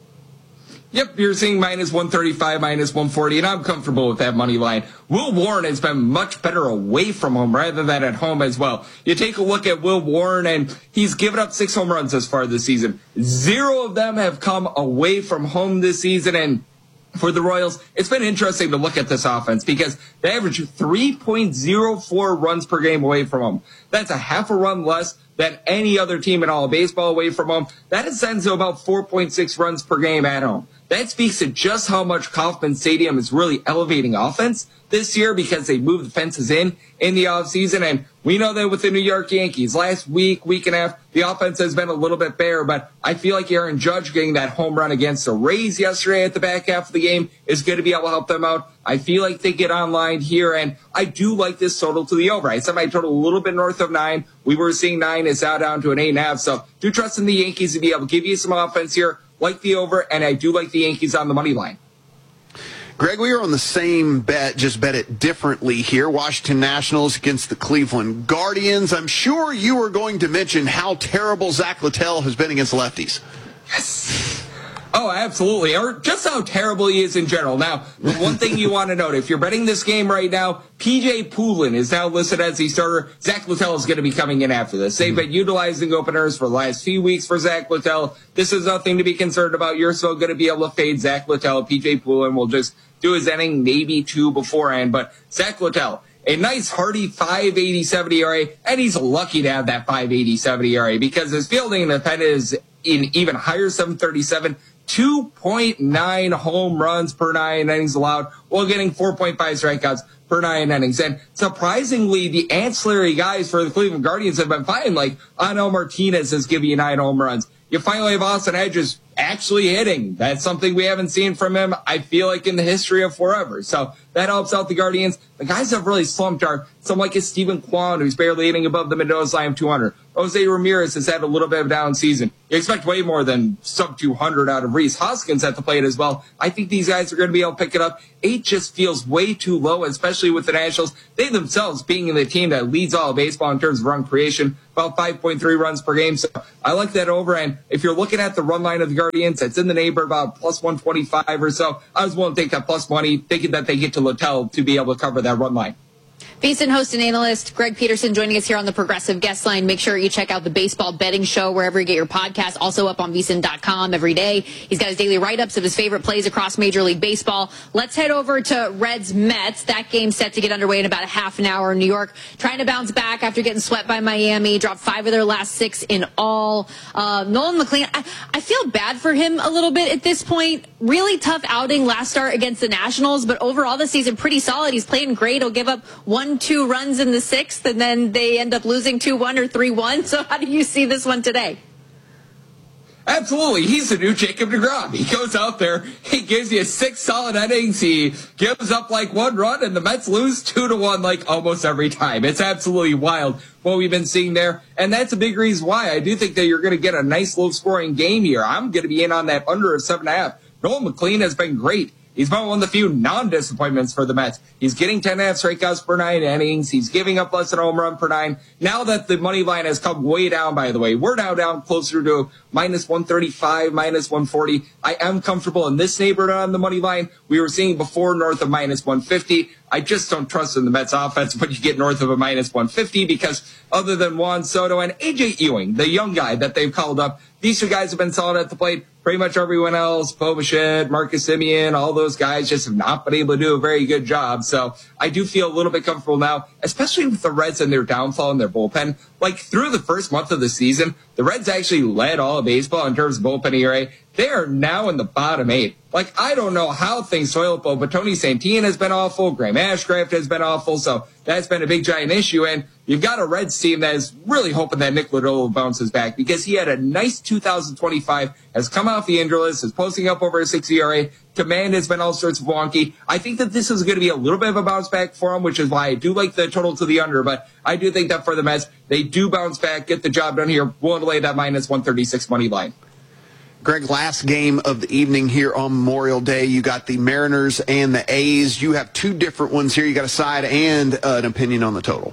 Yep, you're seeing minus one thirty-five, minus one forty, and I'm comfortable with that money line. Will Warren has been much better away from home rather than at home as well. You take a look at Will Warren, and he's given up six home runs thus far this season. Zero of them have come away from home this season, and for the Royals, it's been interesting to look at this offense because they average three point oh four runs per game away from home. That's a half a run less than any other team in all of baseball away from home. That ascends to about four point six runs per game at home. That speaks to just how much Kauffman Stadium is really elevating offense this year because they moved the fences in in the offseason. And we know that with the New York Yankees, last week, week and a half, the offense has been a little bit bare. But I feel like Aaron Judge getting that home run against the Rays yesterday at the back half of the game is going to be able to help them out. I feel like they get online here, and I do like this total to the over. I set my total a little bit north of nine. We were seeing nine. It's now down to an eight and a half. So do trust in the Yankees to be able to give you some offense here. Like the over, and I do like the Yankees on the money line. Greg, we are on the same bet, just bet it differently here. Washington Nationals against the Cleveland Guardians. I'm sure you are going to mention how terrible Zach Littell has been against lefties. Yes. Oh, absolutely. Or just how terrible he is in general. Now, the one thing you want to note, if you're betting this game right now, P J Poulin is now listed as the starter. Zach Littell is going to be coming in after this. They've been utilizing openers for the last few weeks for Zach Littell. This is nothing to be concerned about. You're still going to be able to fade Zach Littell. P J Poulin will just do his inning, maybe two beforehand. But Zach Littell, a nice hearty five eighty-seven E R A, and he's lucky to have that five eighty-seven E R A because his fielding independent is in even higher seven thirty-seven. two point nine home runs per nine innings allowed, while getting four point five strikeouts per nine innings. And surprisingly, the ancillary guys for the Cleveland Guardians have been fine. Like Anel Martinez has given you nine home runs. You finally have Austin Hedges actually hitting. That's something we haven't seen from him, I feel like, in the history of forever. So that helps out the Guardians. The guys that have really slumped are someone like a Stephen Kwan, who's barely hitting above the Mendoza line of two hundred. Jose Ramirez has had a little bit of a down season. You expect way more than sub two hundred out of Rhys Hoskins at the plate as well. I think these guys are going to be able to pick it up. Eight just feels way too low, especially with the Nationals. They themselves being the team that leads all of baseball in terms of run creation, about five point three runs per game. So I like that over. And if you're looking at the run line of the Guardians, it's in the neighborhood about plus one twenty-five or so. I was willing to take that plus money, thinking that they get to Littell to be able to cover that run line. VSiN host and analyst Greg Peterson joining us here on the Progressive Guest Line. Make sure you check out the Baseball Betting Show wherever you get your podcast. Also up on V S I N dot com every day. He's got his daily write-ups of his favorite plays across Major League Baseball. Let's head over to Reds-Mets. That game set to get underway in about a half an hour. New York trying to bounce back after getting swept by Miami. Dropped five of their last six in all. Uh, Nolan McLean, I, I feel bad for him a little bit at this point. Really tough outing last start against the Nationals, but overall this season pretty solid. He's playing great. He'll give up one, two runs in the sixth, and then they end up losing two one or three one. So how do you see this one today? Absolutely. He's the new Jacob deGrom. He goes out there, he gives you six solid innings, he gives up like one run, and the Mets lose two to one like almost every time. It's absolutely wild what we've been seeing there, and that's a big reason why I do think that you're going to get a nice low-scoring game here. I'm going to be in on that under of seven and a half. Nolan McLean has been great. He's been one of the few non-disappointments for the Mets. He's getting ten and a half strikeouts per nine innings. He's giving up less than a home run per nine. Now that the money line has come way down, by the way, we're now down closer to minus one thirty-five, minus one forty. I am comfortable in this neighborhood on the money line. We were seeing before north of minus one fifty. I just don't trust in the Mets offense, but you get north of a minus one fifty because other than Juan Soto and A J Ewing, the young guy that they've called up, these two guys have been solid at the plate. Pretty much everyone else, Bo Bichette, Marcus Semien, all those guys just have not been able to do a very good job. So I do feel a little bit comfortable now, especially with the Reds and their downfall in their bullpen. Like through the first month of the season, the Reds actually led all of baseball in terms of bullpen E R A. They are now in the bottom eight. Like, I don't know how things toil up, but Tony Santillan has been awful. Graham Ashcraft has been awful. So that's been a big, giant issue. And you've got a Reds team that is really hoping that Nick Lodolo bounces back because he had a nice two thousand twenty-five, has come off the injury list, is posting up over a six E R A. Command has been all sorts of wonky. I think that this is going to be a little bit of a bounce back for him, which is why I do like the total to the under. But I do think that for the Mets, they do bounce back, get the job done here. Willing to lay that minus one thirty-six money line. Greg, last game of the evening here on Memorial Day. You got the Mariners and the A's. You have two different ones here. You got a side and uh, an opinion on the total.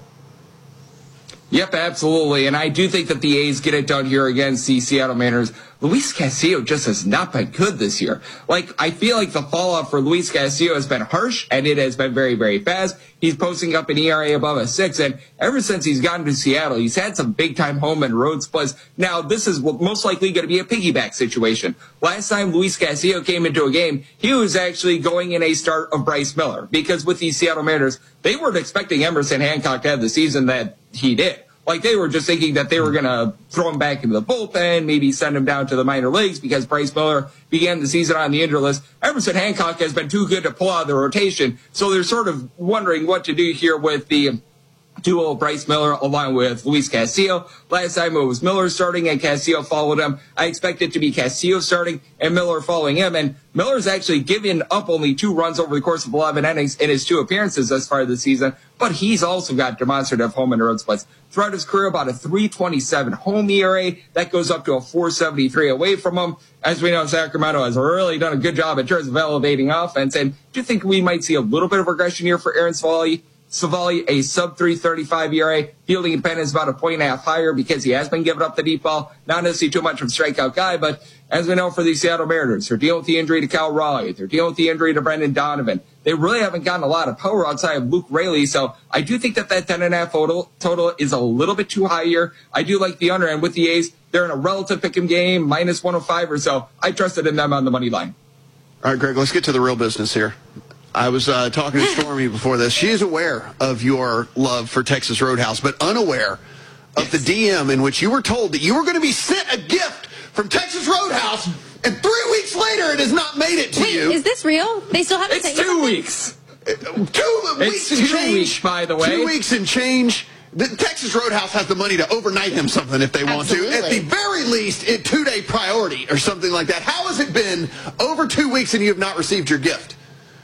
Yep, absolutely. And I do think that the A's get it done here against the Seattle Mariners. Luis Castillo just has not been good this year. Like, I feel like the fall off for Luis Castillo has been harsh, and it has been very, very fast. He's posting up an E R A above a six, and ever since he's gotten to Seattle, he's had some big-time home and road splits. Now, this is most likely going to be a piggyback situation. Last time Luis Castillo came into a game, he was actually going in a start of Bryce Miller, because with the Seattle Mariners, they weren't expecting Emerson Hancock to have the season that he did. Like, they were just thinking that they were going to throw him back into the bullpen, maybe send him down to the minor leagues because Bryce Miller began the season on the injury list. Emerson Hancock has been too good to pull out of the rotation, so they're sort of wondering what to do here with the duo Bryce Miller along with Luis Castillo. Last time it was Miller starting and Castillo followed him. I expect it to be Castillo starting and Miller following him. And Miller's actually given up only two runs over the course of eleven innings in his two appearances thus far this season. But he's also got demonstrative home and road splits. Throughout his career, about a three twenty-seven home E R A. That goes up to a four seventy-three away from him. As we know, Sacramento has really done a good job in terms of elevating offense. And do you think we might see a little bit of regression here for Aaron Savali? Savali, a sub three thirty-five E R A. Fielding independence about a point and a half higher because he has been giving up the deep ball. Not necessarily too much of a strikeout guy, but as we know for the Seattle Mariners, they're dealing with the injury to Cal Raleigh. They're dealing with the injury to Brendan Donovan. They really haven't gotten a lot of power outside of Luke Raley. So I do think that that ten and a half total, total is a little bit too high here. I do like the under, and with the A's, they're in a relative pick'em game, minus one oh five or so. I trusted in them on the money line. All right, Greg, let's get to the real business here. I was uh, talking to Stormy before this. She is aware of your love for Texas Roadhouse, but unaware of the D M in which you were told that you were going to be sent a gift from Texas Roadhouse, and three weeks later it has not made it to Wait, you. Is this real? They still haven't It's sent you two something? weeks. Uh, two It's weeks and two change. weeks, by the way. Two weeks and change. the Texas Roadhouse has the money to overnight him something if they want Absolutely. to. At the very least, a two-day priority or something like that. How has it been over two weeks and you have not received your gift?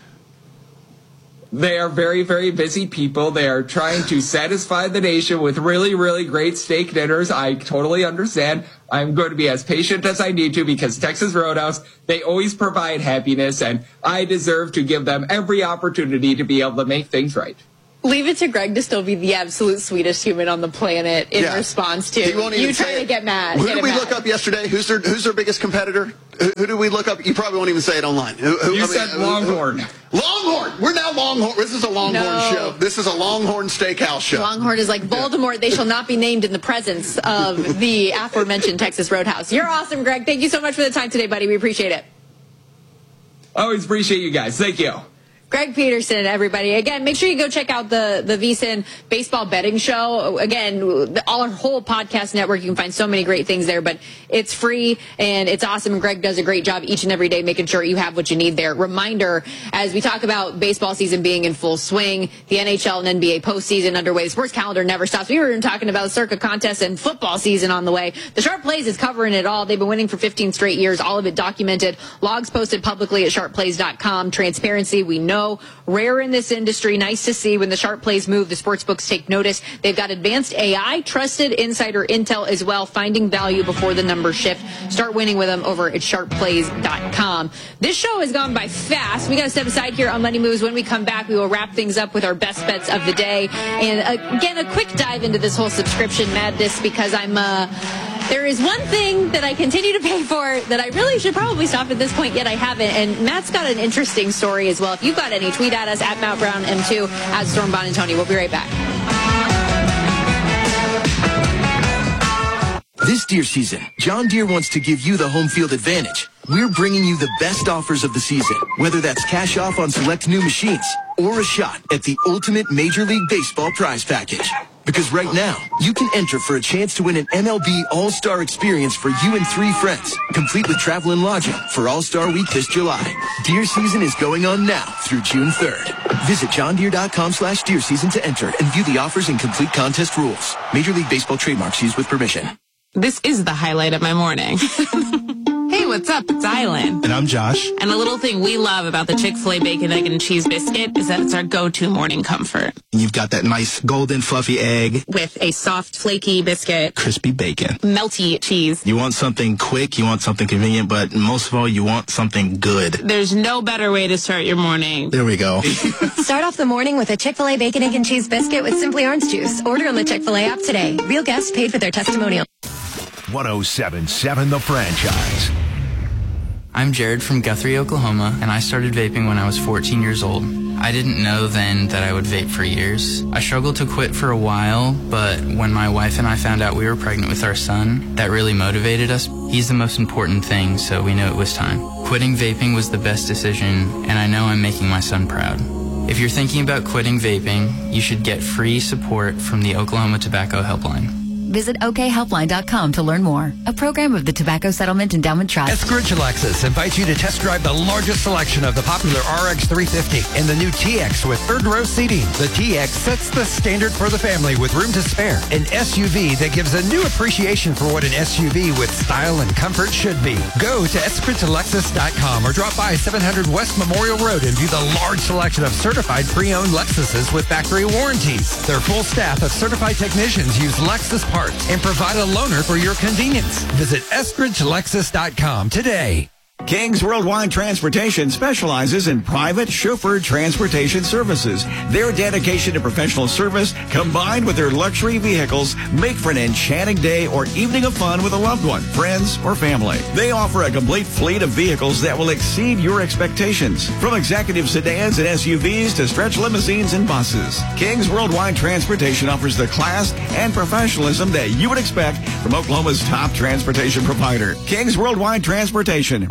They are very, very busy people. They are trying to satisfy the nation with really, really great steak dinners. I totally understand. I'm going to be as patient as I need to because Texas Roadhouse, they always provide happiness, and I deserve to give them every opportunity to be able to make things right. Leave it to Greg to still be the absolute sweetest human on the planet in Yeah. response to He won't even you say trying to it. get mad. Who get did him we mad. look up yesterday? Who's their Who's their biggest competitor? Who, who did we look up? You probably won't even say it online. Who, who, You I mean, said who- who- Longhorn. Longhorn. We're now Longhorn. This is a Longhorn No. show. This is a Longhorn Steakhouse show. Longhorn is like Voldemort. They shall not be named in the presence of the aforementioned Texas Roadhouse. You're awesome, Greg. Thank you so much for the time today, buddy. We appreciate it. Always appreciate you guys. Thank you. Greg Peterson, everybody. Again, make sure you go check out the, the V S I N baseball betting show. Again, the, all our whole podcast network, you can find so many great things there, but it's free and it's awesome. And Greg does a great job each and every day making sure you have what you need there. Reminder, as we talk about baseball season being in full swing, the N H L and N B A postseason underway, the sports calendar never stops. We were even talking about Circa contest and football season on the way. The Sharp Plays is covering it all. They've been winning for fifteen straight years, all of it documented. Logs posted publicly at sharp plays dot com. Transparency, we know. Rare in this industry. Nice to see when the Sharp Plays move, the sports books take notice. They've got advanced A I, trusted insider intel as well, finding value before the numbers shift. Start winning with them over at sharp plays dot com. This show has gone by fast. We got to step aside here on Money Moves. When we come back, we will wrap things up with our best bets of the day. And uh, again, a quick dive into this whole subscription madness because I'm... Uh, There is one thing that I continue to pay for that I really should probably stop at this point, yet I haven't. And Matt's got an interesting story as well. If you've got any, tweet at us at Matt Brown M two, at Storm Bonantoni. We'll be right back. This Deere season, John Deere wants to give you the home field advantage. We're bringing you the best offers of the season, whether that's cash off on select new machines or a shot at the ultimate Major League Baseball prize package. Because right now, you can enter for a chance to win an M L B All-Star experience for you and three friends, complete with travel and lodging for All-Star Week this July. Deer season is going on now through June third. Visit john deere dot com slash deer season to enter and view the offers and complete contest rules. Major League Baseball trademarks used with permission. This is the highlight of my morning. Hey, what's up? It's Island. And I'm Josh. And the little thing we love about the Chick-fil-A Bacon, Egg, and Cheese Biscuit is that it's our go-to morning comfort. And you've got that nice golden fluffy egg. With a soft, flaky biscuit. Crispy bacon. Melty cheese. You want something quick, you want something convenient, but most of all, you want something good. There's no better way to start your morning. There we go. Start off the morning with a Chick-fil-A Bacon, Egg, and Cheese Biscuit with Simply Orange Juice. Order on the Chick-fil-A app today. Real guests paid for their testimonial. one oh seven point seven The Franchise. I'm Jared from Guthrie, Oklahoma, and I started vaping when I was fourteen years old. I didn't know then that I would vape for years. I struggled to quit for a while, but when my wife and I found out we were pregnant with our son, that really motivated us. He's the most important thing, so we knew it was time. Quitting vaping was the best decision, and I know I'm making my son proud. If you're thinking about quitting vaping, you should get free support from the Oklahoma Tobacco Helpline. Visit O K helpline dot com to learn more. A program of the Tobacco Settlement Endowment Trust. Eskridge Lexus invites you to test drive the largest selection of the popular R X three fifty and the new T X with third row seating. The T X sets the standard for the family with room to spare. An S U V that gives a new appreciation for what an S U V with style and comfort should be. Go to eskridge lexus dot com or drop by seven hundred West Memorial Road and view the large selection of certified pre-owned Lexuses with factory warranties. Their full staff of certified technicians use Lexus parts and provide a loaner for your convenience. Visit eskridge lexus dot com today. Kings Worldwide Transportation specializes in private chauffeur transportation services. Their dedication to professional service combined with their luxury vehicles make for an enchanting day or evening of fun with a loved one, friends, or family. They offer a complete fleet of vehicles that will exceed your expectations. From executive sedans and S U Vs to stretch limousines and buses. Kings Worldwide Transportation offers the class and professionalism that you would expect from Oklahoma's top transportation provider. Kings Worldwide Transportation.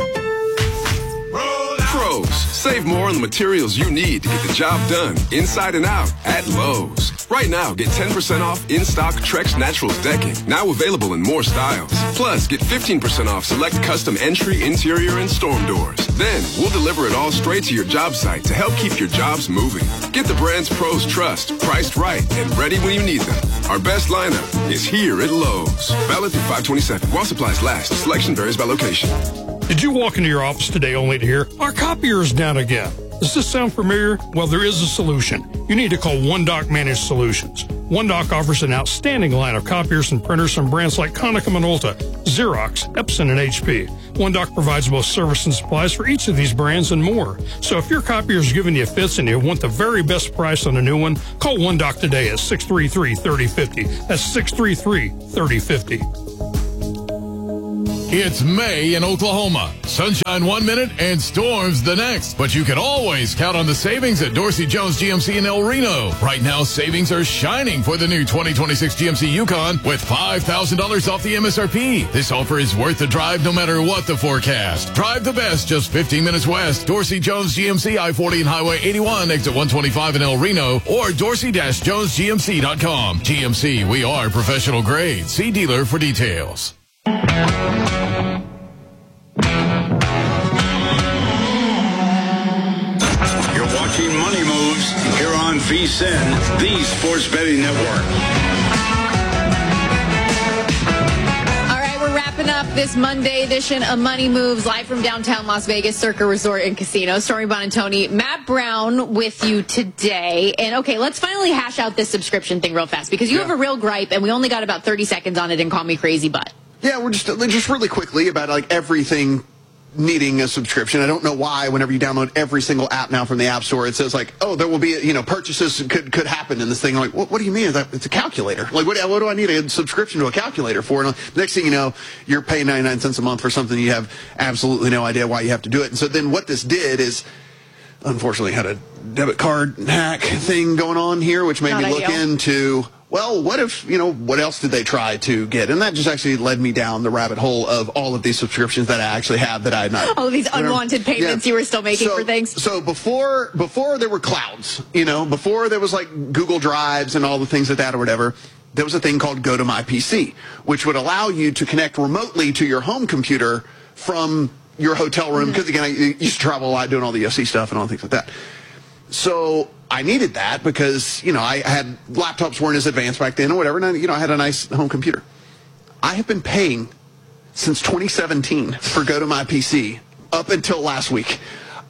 Pros, save more on the materials you need to get the job done inside and out at Lowe's. Right now, get ten percent off in-stock Trex Naturals decking, now available in more styles. Plus, get fifteen percent off select custom entry, interior, and storm doors. Then, we'll deliver it all straight to your job site to help keep your jobs moving. Get the brands pros trust, priced right, and ready when you need them. Our best lineup is here at Lowe's. Valid through five twenty-seven. While supplies last. Selection varies by location. Did you walk into your office today only to hear, our copier is down again? Does this sound familiar? Well, there is a solution. You need to call OneDoc Managed Solutions. OneDoc offers an outstanding line of copiers and printers from brands like Konica Minolta, Xerox, Epson, and H P. OneDoc provides both service and supplies for each of these brands and more. So if your copier is giving you fits and you want the very best price on a new one, call OneDoc today at six three three, three oh five oh. That's six three three, three oh five oh. It's May in Oklahoma. Sunshine one minute and storms the next. But you can always count on the savings at Dorsey Jones G M C in El Reno. Right now, savings are shining for the new twenty twenty-six G M C Yukon with five thousand dollars off the M S R P. This offer is worth the drive no matter what the forecast. Drive the best just fifteen minutes west. Dorsey Jones G M C, I forty and Highway eighty-one, exit one twenty-five in El Reno, or dorsey dash jones g m c dot com. G M C, we are professional grade. See dealer for details. Watching Money Moves here on V S I N, the Sports Betting Network. All right, we're wrapping up this Monday edition of Money Moves live from downtown Las Vegas, Circa Resort and Casino. Stormy Buonantony, Matt Brown with you today. And okay, let's finally hash out this subscription thing real fast because you yeah. have a real gripe and we only got about thirty seconds on it and call me crazy butt. Yeah, we're just just really quickly about like everything needing a subscription. I don't know why whenever you download every single app now from the App Store, it says like, oh, there will be, you know, purchases could could happen in this thing. I'm like, what, what do you mean? It's a calculator. Like, what, what do I need a subscription to a calculator for? And next thing you know, you're paying ninety-nine cents a month for something you have absolutely no idea why you have to do it. And so then what this did is, unfortunately, had a debit card hack thing going on here, which made Not me look ideal. into, well, what if, you know, what else did they try to get? And that just actually led me down the rabbit hole of all of these subscriptions that I actually have that I had not. All of these unwanted payments yeah. you were still making so, for things. So before before there were clouds, you know, before there was like Google Drives and all the things like that or whatever, there was a thing called Go to My P C, which would allow you to connect remotely to your home computer from your hotel room. Because, mm-hmm. again, I used to travel a lot doing all the U F C stuff and all things like that. So I needed that because, you know, I had laptops weren't as advanced back then or whatever, and I, you know, I had a nice home computer. I have been paying since twenty seventeen for Go to My P C up until last week.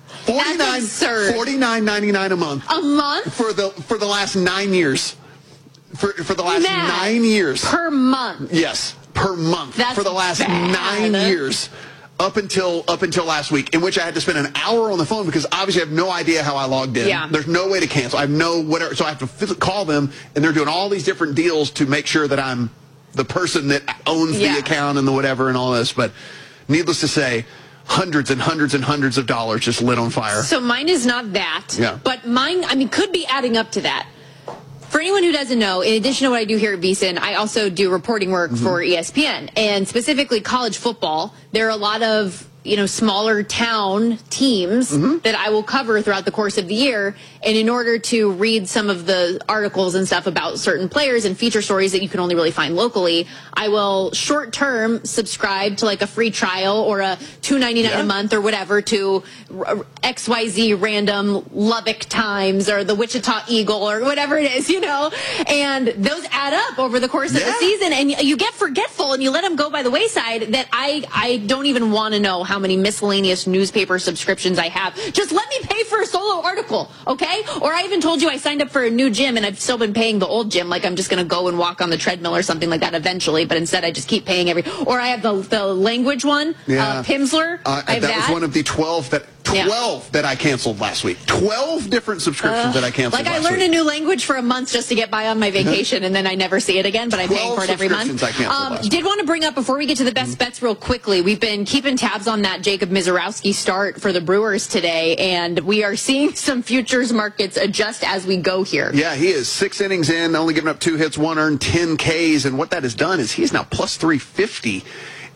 forty-nine ninety-nine a month. A month? For the for the last nine years. For for the last Matt, nine years. Per month. Yes, per month. That's for the last bad. nine years. Up until up until last week, in which I had to spend an hour on the phone because obviously I have no idea how I logged in. Yeah. There's no way to cancel. I have no whatever, so I have to physically call them, and they're doing all these different deals to make sure that I'm the person that owns yeah. the account and the whatever and all this. But needless to say, hundreds and hundreds and hundreds of dollars just lit on fire. So mine is not that, yeah. but mine, I mean, could be adding up to that. For anyone who doesn't know, in addition to what I do here at V S I N, I also do reporting work mm-hmm. for E S P N, and specifically college football. There are a lot of, you know, smaller town teams mm-hmm. that I will cover throughout the course of the year. And in order to read some of the articles and stuff about certain players and feature stories that you can only really find locally, I will short term subscribe to like a free trial or a two ninety-nine yeah. a month or whatever to X Y Z random Lubbock Times or the Wichita Eagle or whatever it is, you know, and those add up over the course of yeah. the season, and you get forgetful and you let them go by the wayside that I, I don't even want to know how many miscellaneous newspaper subscriptions I have. Just let me pay for a solo article, okay? Or I even told you I signed up for a new gym and I've still been paying the old gym, like I'm just going to go and walk on the treadmill or something like that eventually, but instead I just keep paying every, or I have the, the language one, yeah. uh, Pimsleur. Uh, I have that, that was one of the twelve that twelve yeah. that I canceled last week. twelve different subscriptions uh, that I canceled like last I learned week. a new language for a month just to get by on my vacation, and then I never see it again, but I'm paying for it every month. I canceled Um, last did want to bring up, before we get to the best mm-hmm. bets real quickly, we've been keeping tabs on that Jacob Mizorowski start for the Brewers today, and we are seeing some futures markets adjust as we go here. Yeah, he is six innings in, only giving up two hits, one earned, ten Ks, and what that has done is he's now plus three fifty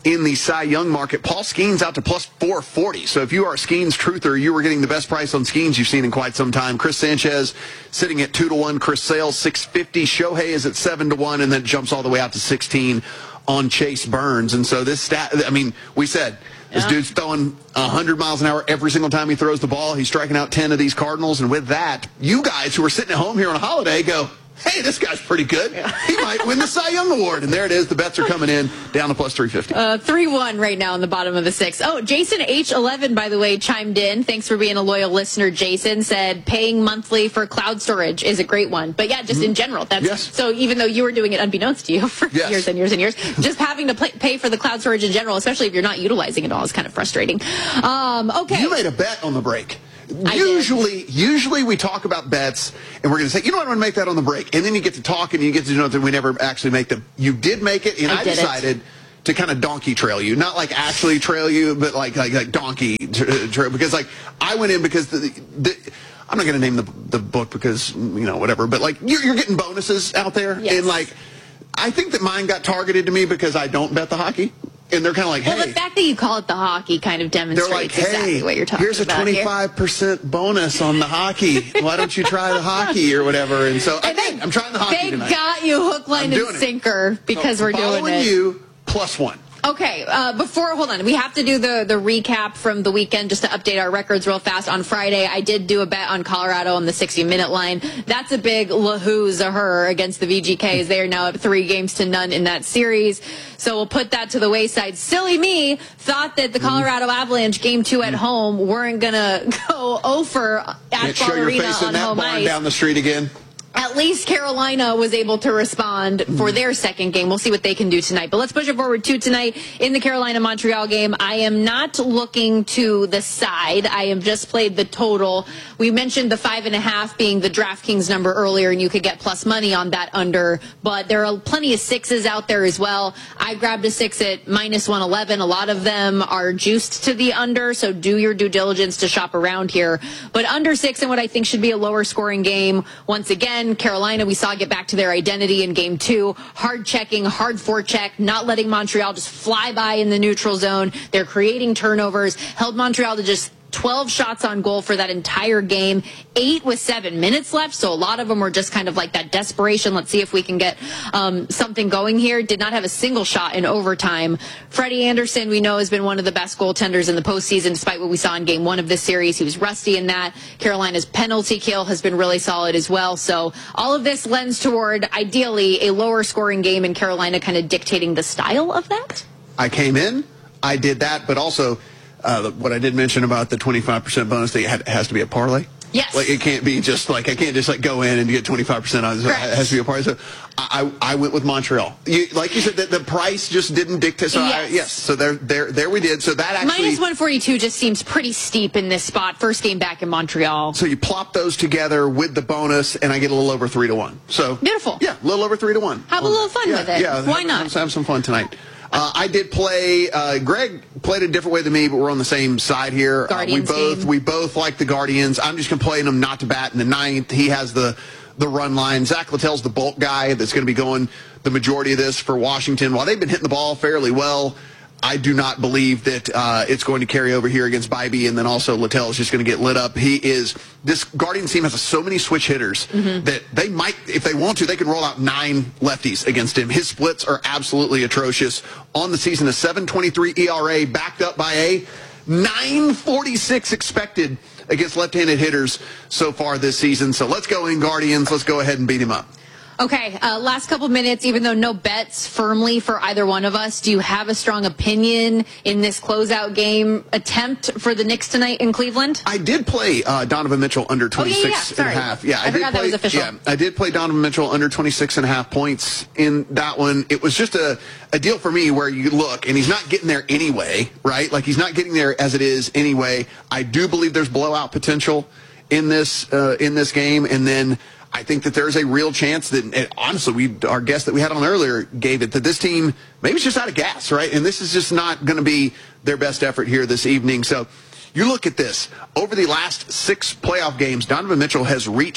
in the Cy Young market. Paul Skeens out to plus four forty. So if you are a Skeens truther, you were getting the best price on Skeens you've seen in quite some time. Chris Sanchez sitting at two to one. Chris Sale six fifty. Shohei is at seven to one, and then jumps all the way out to sixteen on Chase Burns. And so this stat, I mean, we said this yeah. dude's throwing one hundred miles an hour every single time he throws the ball. He's striking out ten of these Cardinals. And with that, you guys who are sitting at home here on a holiday go, hey, this guy's pretty good. Yeah. He might win the Cy Young Award. And there it is. The bets are coming in down to plus three fifty. Uh, three one right now in the bottom of the six. Oh, Jason H eleven, by the way, chimed in. Thanks for being a loyal listener. Jason said paying monthly for cloud storage is a great one. But yeah, just mm-hmm. in general. That's yes. So even though you were doing it unbeknownst to you for yes. years and years and years, just having to play, pay for the cloud storage in general, especially if you're not utilizing it all, is kind of frustrating. Um, okay. You made a bet on the break. I Usually, did. usually we talk about bets, and we're going to say, you know what, I'm going to make that on the break. And then you get to talk, and you get to know that we never actually make them. You did make it, and I, I decided it. to kind of donkey trail you. Not like actually trail you, but like like, like donkey trail. Because, like, I went in because the... the I'm not going to name the the book because, you know, whatever. But, like, you're, you're getting bonuses out there. Yes. And, like, I think that mine got targeted to me because I don't bet the hockey. And they're kind of like, hey. Well, the fact that you call it the hockey kind of demonstrates they're like, hey, exactly what you're talking here's a about twenty-five percent here. bonus on the hockey. Why don't you try the hockey or whatever? And so I think I'm trying the hockey they tonight. They got you hook, line, and sinker it. because so we're doing it. Following you, plus one. Okay, uh, before, hold on. We have to do the, the recap from the weekend just to update our records real fast. On Friday, I did do a bet on Colorado on the sixty-minute line. That's a big lahoo-za-her against the V G Ks. They are now up three games to none in that series. So we'll put that to the wayside. Silly me thought that the Colorado Avalanche game two at home weren't going to go over at Can't Ball show your Arena face in on that home barn ice. down the street again. At least Carolina was able to respond for their second game. We'll see what they can do tonight. But let's push it forward to tonight in the Carolina-Montreal game. I am not looking to the side. I am just played the total. We mentioned the five and a half being the DraftKings number earlier, and you could get plus money on that under. But there are plenty of sixes out there as well. I grabbed a six at minus one eleven. A lot of them are juiced to the under, so do your due diligence to shop around here. But under six in what I think should be a lower scoring game. Once again, Carolina, we saw get back to their identity in game two. Hard checking, hard forecheck, not letting Montreal just fly by in the neutral zone. They're creating turnovers, held Montreal to just twelve shots on goal for that entire game, eight with seven minutes left. So a lot of them were just kind of like that desperation. Let's see if we can get um, something going here. Did not have a single shot in overtime. Freddie Anderson, we know, has been one of the best goaltenders in the postseason, despite what we saw in game one of this series. He was rusty in that. Carolina's penalty kill has been really solid as well. So all of this lends toward, ideally, a lower scoring game in Carolina kind of dictating the style of that. I came in, I did that, but also Uh, what I did mention about the twenty-five percent bonus, that it has to be a parlay. Yes. Like, it can't be just like, I can't just like go in and get twenty-five percent on it. It has to be a parlay. So I, I went with Montreal. You, like you said, the, the price just didn't dictate. So yes. I, yes. So there, there, there we did. So that actually. Minus one forty-two just seems pretty steep in this spot. First game back in Montreal. So you plop those together with the bonus, and I get a little over three to one. So. Beautiful. Yeah, a little over three to one. Have a little fun yeah, with it. Yeah. Why have, not? Have, have some fun tonight. Uh, I did play. Uh, Greg played a different way than me, but we're on the same side here. Guardians uh, we both game. we both like the Guardians. I'm just going to play them not to bat in the ninth. He has the the run line. Zach Littell's the bulk guy that's going to be going the majority of this for Washington. While they've been hitting the ball fairly well, I do not believe that uh, it's going to carry over here against Bybee, and then also Littell is just going to get lit up. He is this Guardians team has so many switch hitters mm-hmm. that they might, if they want to, they can roll out nine lefties against him. His splits are absolutely atrocious. On the season, a seven twenty-three E R A backed up by a nine forty-six expected against left-handed hitters so far this season. So let's go in, Guardians. Let's go ahead and beat him up. Okay, uh, last couple minutes, even though no bets firmly for either one of us, do you have a strong opinion in this closeout game attempt for the Knicks tonight in Cleveland? I did play uh, Donovan Mitchell under twenty-six oh, yeah, yeah. and a half. Yeah, I, I did forgot play, that was official. Yeah, I did play Donovan Mitchell under twenty-six and a half points in that one. It was just a, a deal for me where you look, and he's not getting there anyway, right? Like, he's not getting there as it is anyway. I do believe there's blowout potential in this uh, in this game, and then I think that there's a real chance that, and honestly, we our guest that we had on earlier gave it, that this team maybe it's just out of gas, right? And this is just not going to be their best effort here this evening. So you look at this. Over the last six playoff games, Donovan Mitchell has reached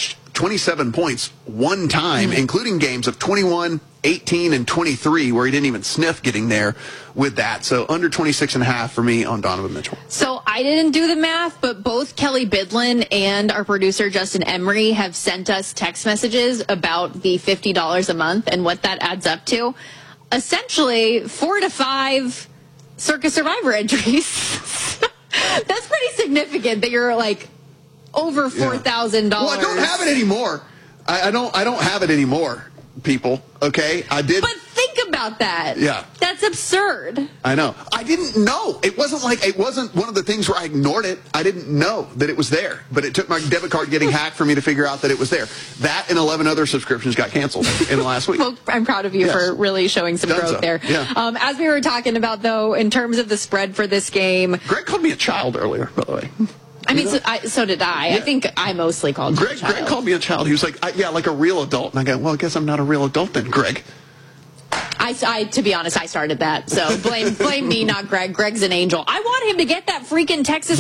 twenty-seven points one time, mm-hmm. including games of twenty-one, eighteen, and twenty-three, where he didn't even sniff getting there with that. So under twenty-six and a half for me on Donovan Mitchell. So I didn't do the math, but both Kelly Bidlin and our producer Justin Emery have sent us text messages about the fifty dollars a month and what that adds up to. Essentially, four to five Circa Survivor entries. That's pretty significant that you're like over four thousand dollars. Well, I don't have it anymore. I, I don't. I don't have it anymore, people. Okay, I did. But think about that. Yeah, that's absurd. I know. I didn't know. It wasn't like it wasn't one of the things where I ignored it. I didn't know that it was there. But it took my debit card getting hacked for me to figure out that it was there. That and eleven other subscriptions got canceled in the last week. Well, I'm proud of you yes. for really showing some Done growth so. there. Yeah. Um, as we were talking about, though, in terms of the spread for this game, Greg called me a child earlier, by the way. I mean, so, I, so did I. Yeah. I think I mostly called Greg. you a child. Greg called me a child. He was like, I, "Yeah, like a real adult." And I go, "Well, I guess I'm not a real adult then, Greg." I, I, to be honest, I started that. So blame blame me, not Greg. Greg's an angel. I want him to get that freaking Texas